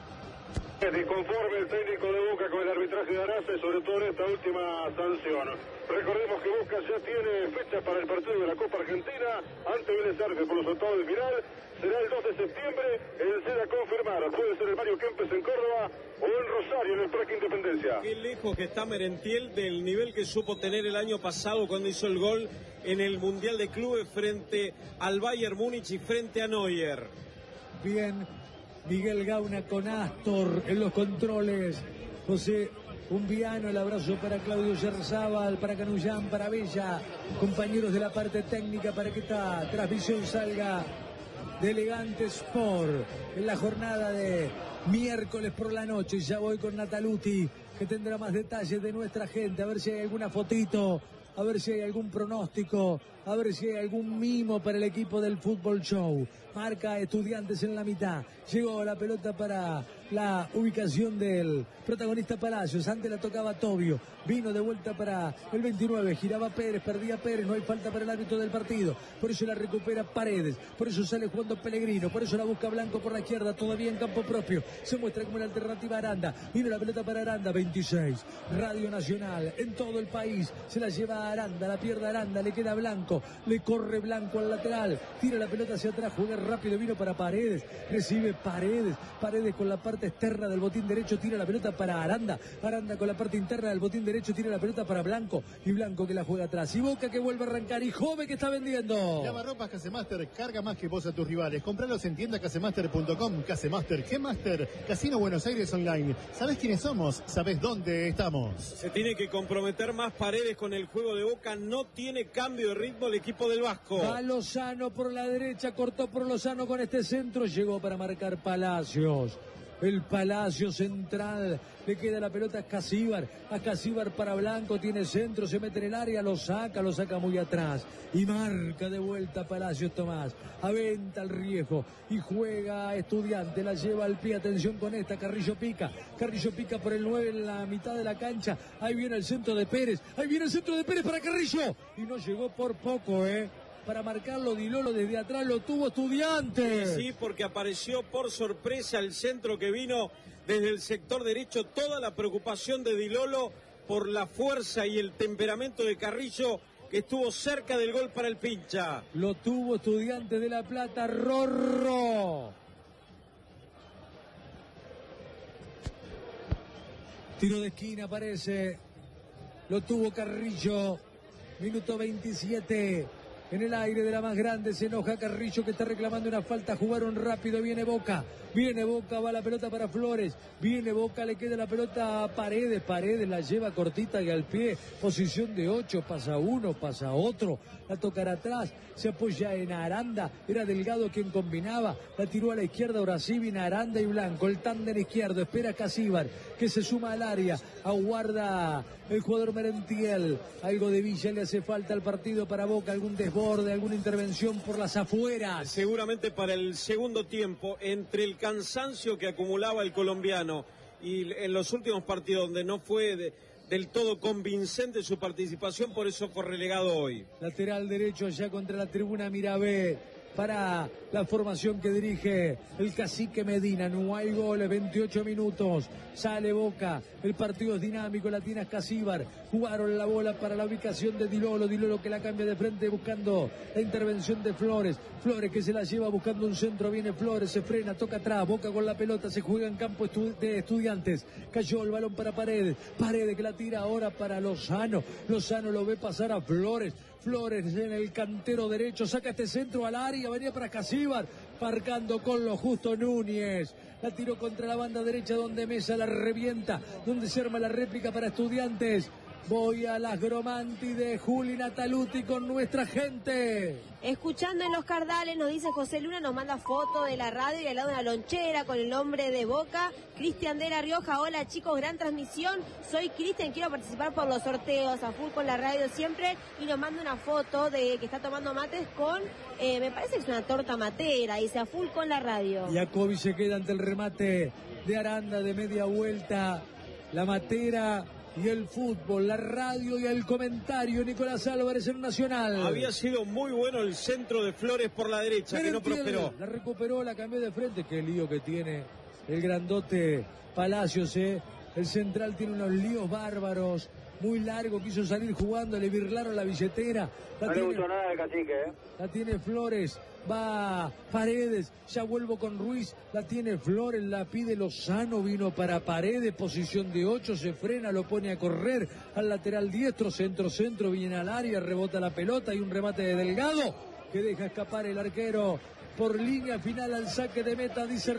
S6: Disconforme el técnico de Boca con el arbitraje de Arce, sobre todo en esta última sanción. Recordemos que Boca ya tiene fecha para el partido de la Copa Argentina ante Vélez Arce por los octavos de final. Será el 2 de septiembre, el será confirmar. Puede ser el Mario Kempes en Córdoba o en Rosario en el Parque Independencia.
S3: Qué lejos que está Merentiel del nivel que supo tener el año pasado cuando hizo el gol en el Mundial de Clubes frente al Bayern Múnich y frente a Neuer.
S1: Bien, Miguel Gauna con Astor en los controles. José Umbiano, el abrazo para Claudio Yerzábal, para Canullán, para Bella, compañeros de la parte técnica para que esta transmisión salga de Elegante Sport en la jornada de miércoles por la noche. Ya voy con Nataluti, que tendrá más detalles de nuestra gente, a ver si hay alguna fotito, a ver si hay algún pronóstico, a ver si hay algún mimo para el equipo del Fútbol Show. Marca Estudiantes en la mitad. Llegó la pelota para la ubicación del protagonista Palacios. Antes la tocaba Tobio. Vino de vuelta para el 29. Giraba Pérez, perdía Pérez. No hay falta para el árbitro del partido. Por eso la recupera Paredes. Por eso sale jugando Pellegrino. Por eso la busca Blanco por la izquierda. Todavía en campo propio. Se muestra como la alternativa Aranda. Vino la pelota para Aranda. 26. Radio Nacional. En todo el país. Se la lleva a Aranda. La pierde Aranda. Le queda Blanco. Le corre Blanco al lateral. Tira la pelota hacia atrás. Juega rápido. Vino para Paredes. Recibe Paredes. Paredes con la parte parte externa del botín derecho, tira la pelota para Aranda. Aranda con la parte interna del botín derecho, tira la pelota para Blanco. Y Blanco que la juega atrás. Y Boca que vuelve a arrancar. Y Jove que está vendiendo.
S7: Lavarropas Casemaster, carga más que vos a tus rivales. Compralos en tienda casemaster.com. Casemaster, G-Master, Casino Buenos Aires Online. ¿Sabés quiénes somos? ¿Sabés dónde estamos?
S3: Se tiene que comprometer más Paredes con el juego de Boca. No tiene cambio de ritmo el equipo del Vasco.
S1: Va Lozano por la derecha, cortó por Lozano con este centro, llegó para marcar Palacios. El Palacio central, le queda la pelota a Casíbar para Blanco, tiene centro, se mete en el área, lo saca muy atrás. Y marca de vuelta Palacios Tomás, aventa el riesgo y juega Estudiante, la lleva al pie, atención con esta, Carrillo pica por el 9 en la mitad de la cancha, ahí viene el centro de Pérez, para Carrillo, y no llegó por poco, para marcarlo Di Lolo desde atrás, lo tuvo Estudiantes.
S3: Sí, porque apareció por sorpresa el centro que vino desde el sector derecho. Toda la preocupación de Di Lolo por la fuerza y el temperamento de Carrillo, que estuvo cerca del gol para el Pincha.
S1: Lo tuvo Estudiantes de La Plata, Rorro. Tiro de esquina aparece. Lo tuvo Carrillo. Minuto 27. En el aire de la más grande se enoja Carrillo que está reclamando una falta, jugaron rápido, viene Boca, va la pelota para Flores, viene Boca, le queda la pelota a Paredes la lleva cortita y al pie, posición de 8, pasa uno, pasa otro, la tocará atrás, se apoya en Aranda, era Delgado quien combinaba, la tiró a la izquierda, ahora sí viene Aranda y Blanco, el tándem izquierdo, espera Casíbar, que se suma al área, aguarda el jugador Merentiel, algo de Villa le hace falta al partido para Boca, algún desborde, alguna intervención por las afueras.
S3: Seguramente para el segundo tiempo, entre el cansancio que acumulaba el colombiano y en los últimos partidos donde no fue del todo convincente su participación, por eso fue relegado hoy.
S1: Lateral derecho allá contra la tribuna Mirabé. Para la formación que dirige el cacique Medina, no hay goles, 28 minutos, sale Boca, el partido es dinámico, la tiene Casíbar, jugaron la bola para la ubicación de Di Lolo que la cambia de frente buscando la intervención de Flores que se la lleva buscando un centro, viene Flores, se frena, toca atrás, Boca con la pelota, se juega en campo de Estudiantes, cayó el balón para Paredes que la tira ahora para Lozano lo ve pasar a Flores en el cantero derecho, saca este centro al área, venía para Casíbar, marcando con lo justo Núñez, la tiró contra la banda derecha donde Mesa la revienta, donde se arma la réplica para Estudiantes. Voy a las Gromanti de Juli Nataluti con nuestra gente.
S2: Escuchando en los Cardales, nos dice José Luna, nos manda foto de la radio y al lado una lonchera con el nombre de Boca. Cristian de La Rioja, hola chicos, gran transmisión. Soy Cristian, quiero participar por los sorteos, a full con la radio siempre. Y nos manda una foto de que está tomando mates con, me parece que es una torta matera, dice a full con la radio.
S1: Jacobi se queda ante el remate de Aranda de media vuelta, la matera y el fútbol, la radio y el comentario. Nicolás Álvarez en Nacional.
S3: Había sido muy bueno el centro de Flores por la derecha, que no prosperó.
S1: La recuperó, la cambió de frente. Qué lío que tiene el grandote Palacios, El central tiene unos líos bárbaros. Muy largo, quiso salir jugando, le birlaron la billetera.
S5: No le gustó nada de cacique,
S1: La tiene Flores, va Paredes, ya vuelvo con Ruiz, la tiene Flores, la pide Lozano, vino para Paredes, posición de 8, se frena, lo pone a correr al lateral diestro, centro, viene al área, rebota la pelota y un remate de Delgado que deja escapar el arquero por línea final al saque de meta, dice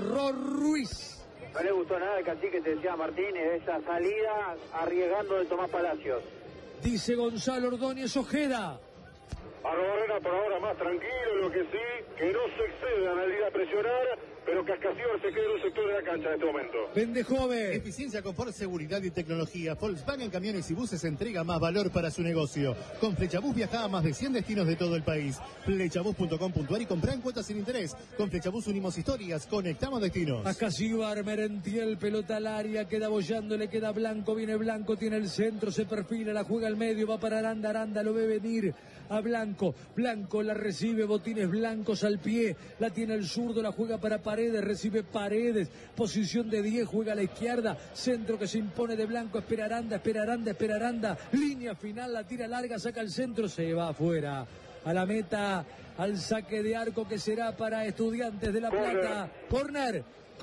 S1: Ruiz.
S5: No le gustó nada el cacique, te decía Martínez, esa salida arriesgando de Tomás Palacios.
S1: Dice Gonzalo Ordóñez Ojeda.
S6: A Barrera por ahora más tranquilo, lo que sí, que no se excedan al ir a presionar, pero que Casíbar se quede en un sector de la cancha en este momento.
S1: Vende joven.
S7: Eficiencia, confort, seguridad y tecnología. Volkswagen Camiones y Buses entrega más valor para su negocio. Con Flechabús viaja a más de 100 destinos de todo el país. Flechabús.com.ar y compra en cuotas sin interés. Con Flechabús unimos historias, conectamos destinos.
S1: A Casíbar, Merentiel, pelota al área, queda bollando, le queda Blanco, viene Blanco, tiene el centro, se perfila, la juega al medio, va para Aranda, lo ve venir a Blanco la recibe, botines blancos al pie, la tiene el zurdo, la juega para Paredes, recibe Paredes, posición de 10, juega a la izquierda, centro que se impone de Blanco, espera Aranda, línea final, la tira larga, saca el centro, se va afuera. a la meta, al saque de arco que será para Estudiantes de La Plata. Corner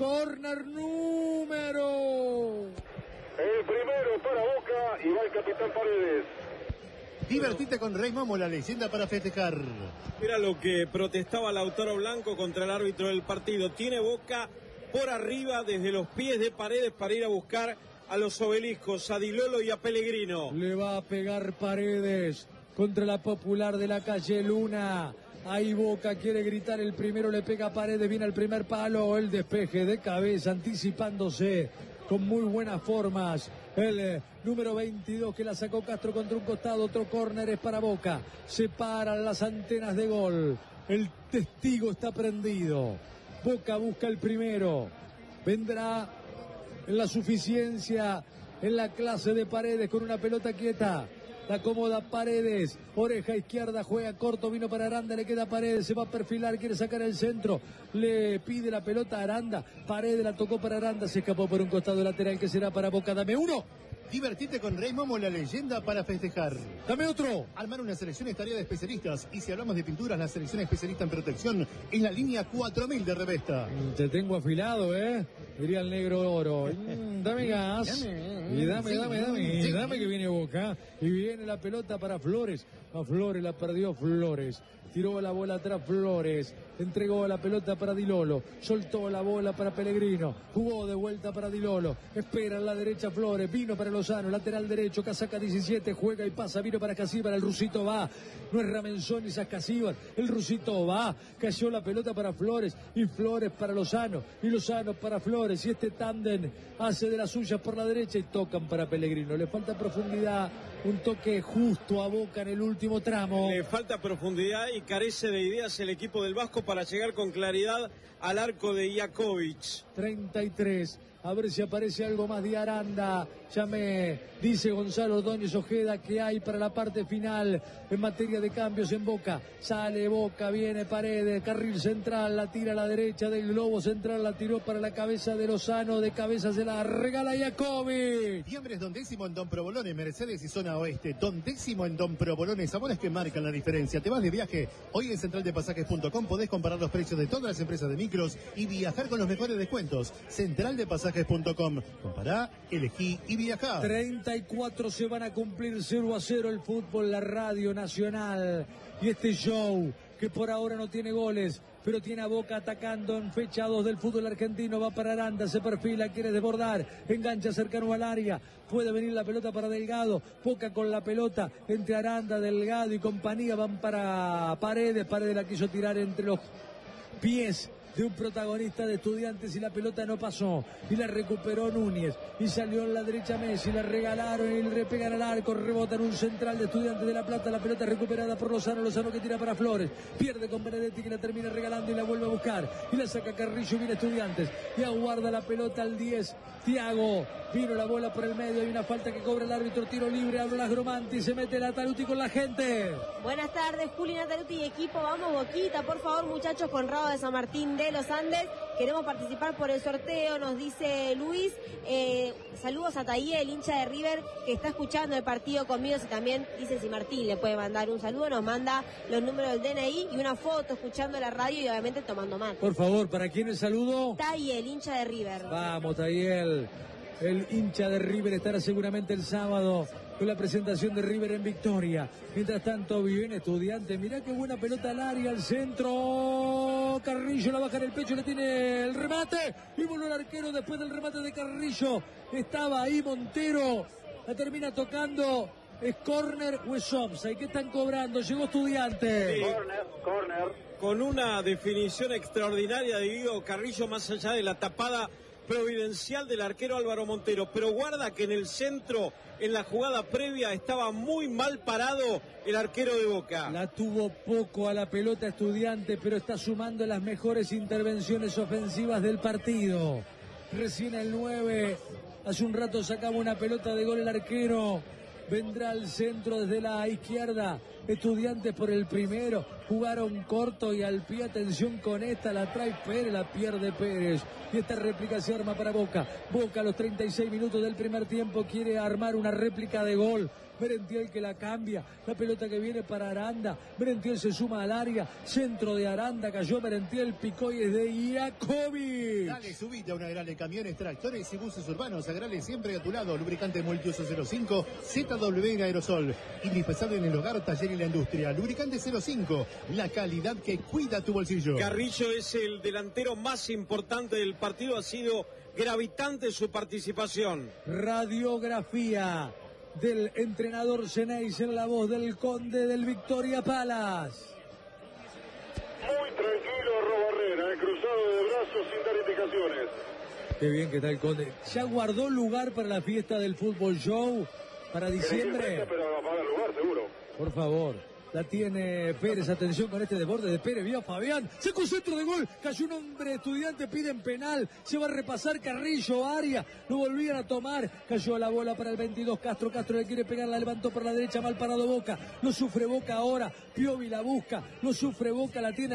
S1: número.
S6: El primero para Boca y va el capitán Paredes.
S7: Divertite con Rey Momo, la leyenda para festejar.
S3: Era lo que protestaba Lautaro Blanco contra el árbitro del partido. Tiene Boca por arriba desde los pies de Paredes para ir a buscar a los obeliscos, a Di Lolo y a Pellegrino.
S1: Le va a pegar Paredes contra la Popular de la calle Luna. Ahí Boca quiere gritar, el primero le pega a Paredes, viene al primer palo, el despeje de cabeza, anticipándose con muy buenas formas. El número 22 que la sacó Castro contra un costado, otro córner es para Boca. Se paran las antenas de gol. El testigo está prendido. Boca busca el primero. Vendrá en la suficiencia, en la clase de Paredes con una pelota quieta. La acomoda Paredes, oreja izquierda, juega corto, vino para Aranda, le queda Paredes, se va a perfilar, quiere sacar el centro, le pide la pelota a Aranda, Paredes la tocó para Aranda, se escapó por un costado lateral que será para Boca. Dame uno.
S7: Divertite con Rey Momo, la leyenda para festejar.
S1: Dame otro.
S7: Armar una selección es tarea de especialistas. Y si hablamos de pinturas, la selección especialista en protección es la línea 4000 de Revesta.
S1: Te tengo afilado, diría el negro oro. Dame gas. Y dame que viene Boca. Y viene la pelota para Flores. A Flores la perdió Flores. Tiró la bola atrás Flores. Entregó la pelota para Di Lolo. Soltó la bola para Pellegrino. Jugó de vuelta para Di Lolo. Espera en la derecha Flores. Vino para Lozano. Lateral derecho. Casaca 17. Juega y pasa. Vino para Casíbar. El rusito va. No es Ramenzón ni Casíbar. El rusito va. Cayó la pelota para Flores. Y Flores para Lozano. Y Lozano para Flores. Y este tándem hace de las suyas por la derecha. Y tocan para Pellegrino. Le falta profundidad. Un toque justo a Boca en el último tramo.
S3: Le falta profundidad y carece de ideas el equipo del Vasco para llegar con claridad al arco de Jakovic.
S1: 33. A ver si aparece algo más de Aranda. Ya me dice Gonzalo Ordóñez Ojeda que hay para la parte final en materia de cambios en Boca. Sale Boca, viene Paredes, carril central, la tira a la derecha del globo central, la tiró para la cabeza de Lozano, de cabeza se la regala Jakovic.
S7: Fiambres Don Décimo en Don Provolone, Mercedes y zona oeste. Don Décimo en Don Provolone, sabores que marcan la diferencia. Te vas de viaje, hoy en centraldepasajes.com podés comparar los precios de todas las empresas de micros y viajar con los mejores descuentos. Centraldepasajes.com, compará, elegí y viajá.
S1: 34 se van a cumplir, 0-0 el fútbol, la radio nacional. Y este show que por ahora no tiene goles, pero tiene a Boca atacando en fecha 2 del fútbol argentino. Va para Aranda, se perfila, quiere desbordar, engancha cercano al área, puede venir la pelota para Delgado. Boca con la pelota entre Aranda, Delgado y compañía, van para Paredes. Paredes la quiso tirar entre los pies de un protagonista de Estudiantes y la pelota no pasó y la recuperó Núñez y salió en la derecha Messi, la regalaron y le pegan al arco, rebota en un central de Estudiantes de La Plata, la pelota recuperada por Lozano que tira para Flores, pierde con Benedetti que la termina regalando y la vuelve a buscar y la saca Carrillo, viene Estudiantes y aguarda la pelota al 10, Thiago, vino la bola por el medio, hay una falta que cobra el árbitro, tiro libre, habla Blas Gromanti, se mete Nataluti con la gente.
S2: Buenas tardes, Juli, Nataluti y equipo, vamos Boquita, por favor muchachos, Conrado de San Martín de los Andes, queremos participar por el sorteo, nos dice Luis. Saludos a Tayel, hincha de River, que está escuchando el partido conmigo. Si también dice si Martín le puede mandar un saludo, nos manda los números del DNI y una foto escuchando la radio y obviamente tomando mate.
S1: Por favor, ¿para quién el saludo?
S2: Tayel, hincha de River.
S1: Vamos, Tayel. El hincha de River estará seguramente el sábado con la presentación de River en Victoria. Mientras tanto, viene Estudiantes. Mirá qué buena pelota al área, al centro. Carrillo la baja en el pecho, le tiene el remate. Y volvió el arquero después del remate de Carrillo. Estaba ahí Montero. La termina tocando. ¿Es córner o es offside? ¿Qué están cobrando? Llegó Estudiantes.
S3: Sí.
S6: Córner.
S3: Con una definición extraordinaria de Guido Carrillo, más allá de la tapada providencial del arquero Álvaro Montero, pero guarda que en el centro, en la jugada previa, estaba muy mal parado el arquero de Boca.
S1: La tuvo poco a la pelota Estudiante, pero está sumando las mejores intervenciones ofensivas del partido. Recién el 9, hace un rato sacaba una pelota de gol el arquero. Vendrá al centro desde la izquierda. Estudiantes por el primero. Jugaron corto y al pie. Atención con esta. La trae Pérez. La pierde Pérez. Y esta réplica se arma para Boca. Boca a los 36 minutos del primer tiempo quiere armar una réplica de gol. Merentiel que la cambia, la pelota que viene para Aranda, Merentiel se suma al área, centro de Aranda, cayó Merentiel, picó y es de Iacobi.
S7: Dale, subite a una Agrale, camiones, tractores y buses urbanos. Agrale siempre a tu lado. Lubricante multiuso 05, ZW en aerosol. Indispensable en el hogar, taller y la industria. Lubricante 05, la calidad que cuida tu bolsillo.
S3: Carrillo es el delantero más importante del partido, ha sido gravitante su participación.
S1: Radiografía del entrenador Geneis en la voz del conde del Victoria Palace.
S6: Muy tranquilo Robarrera, cruzado de brazos sin dar indicaciones.
S1: Qué bien que está el conde. ¿Ya guardó lugar para la fiesta del fútbol show para diciembre?
S6: Pero va a dar lugar seguro.
S1: Por favor. La tiene Pérez, atención con este desborde de Pérez, vio a Fabián, sacó un centro de gol, cayó un hombre, Estudiante piden penal, se va a repasar Carrillo, área, lo volvían a tomar, cayó la bola para el 22, Castro le quiere pegar, la levantó por la derecha, mal parado Boca, lo sufre Boca ahora, Piovi la busca, lo sufre Boca, la tiene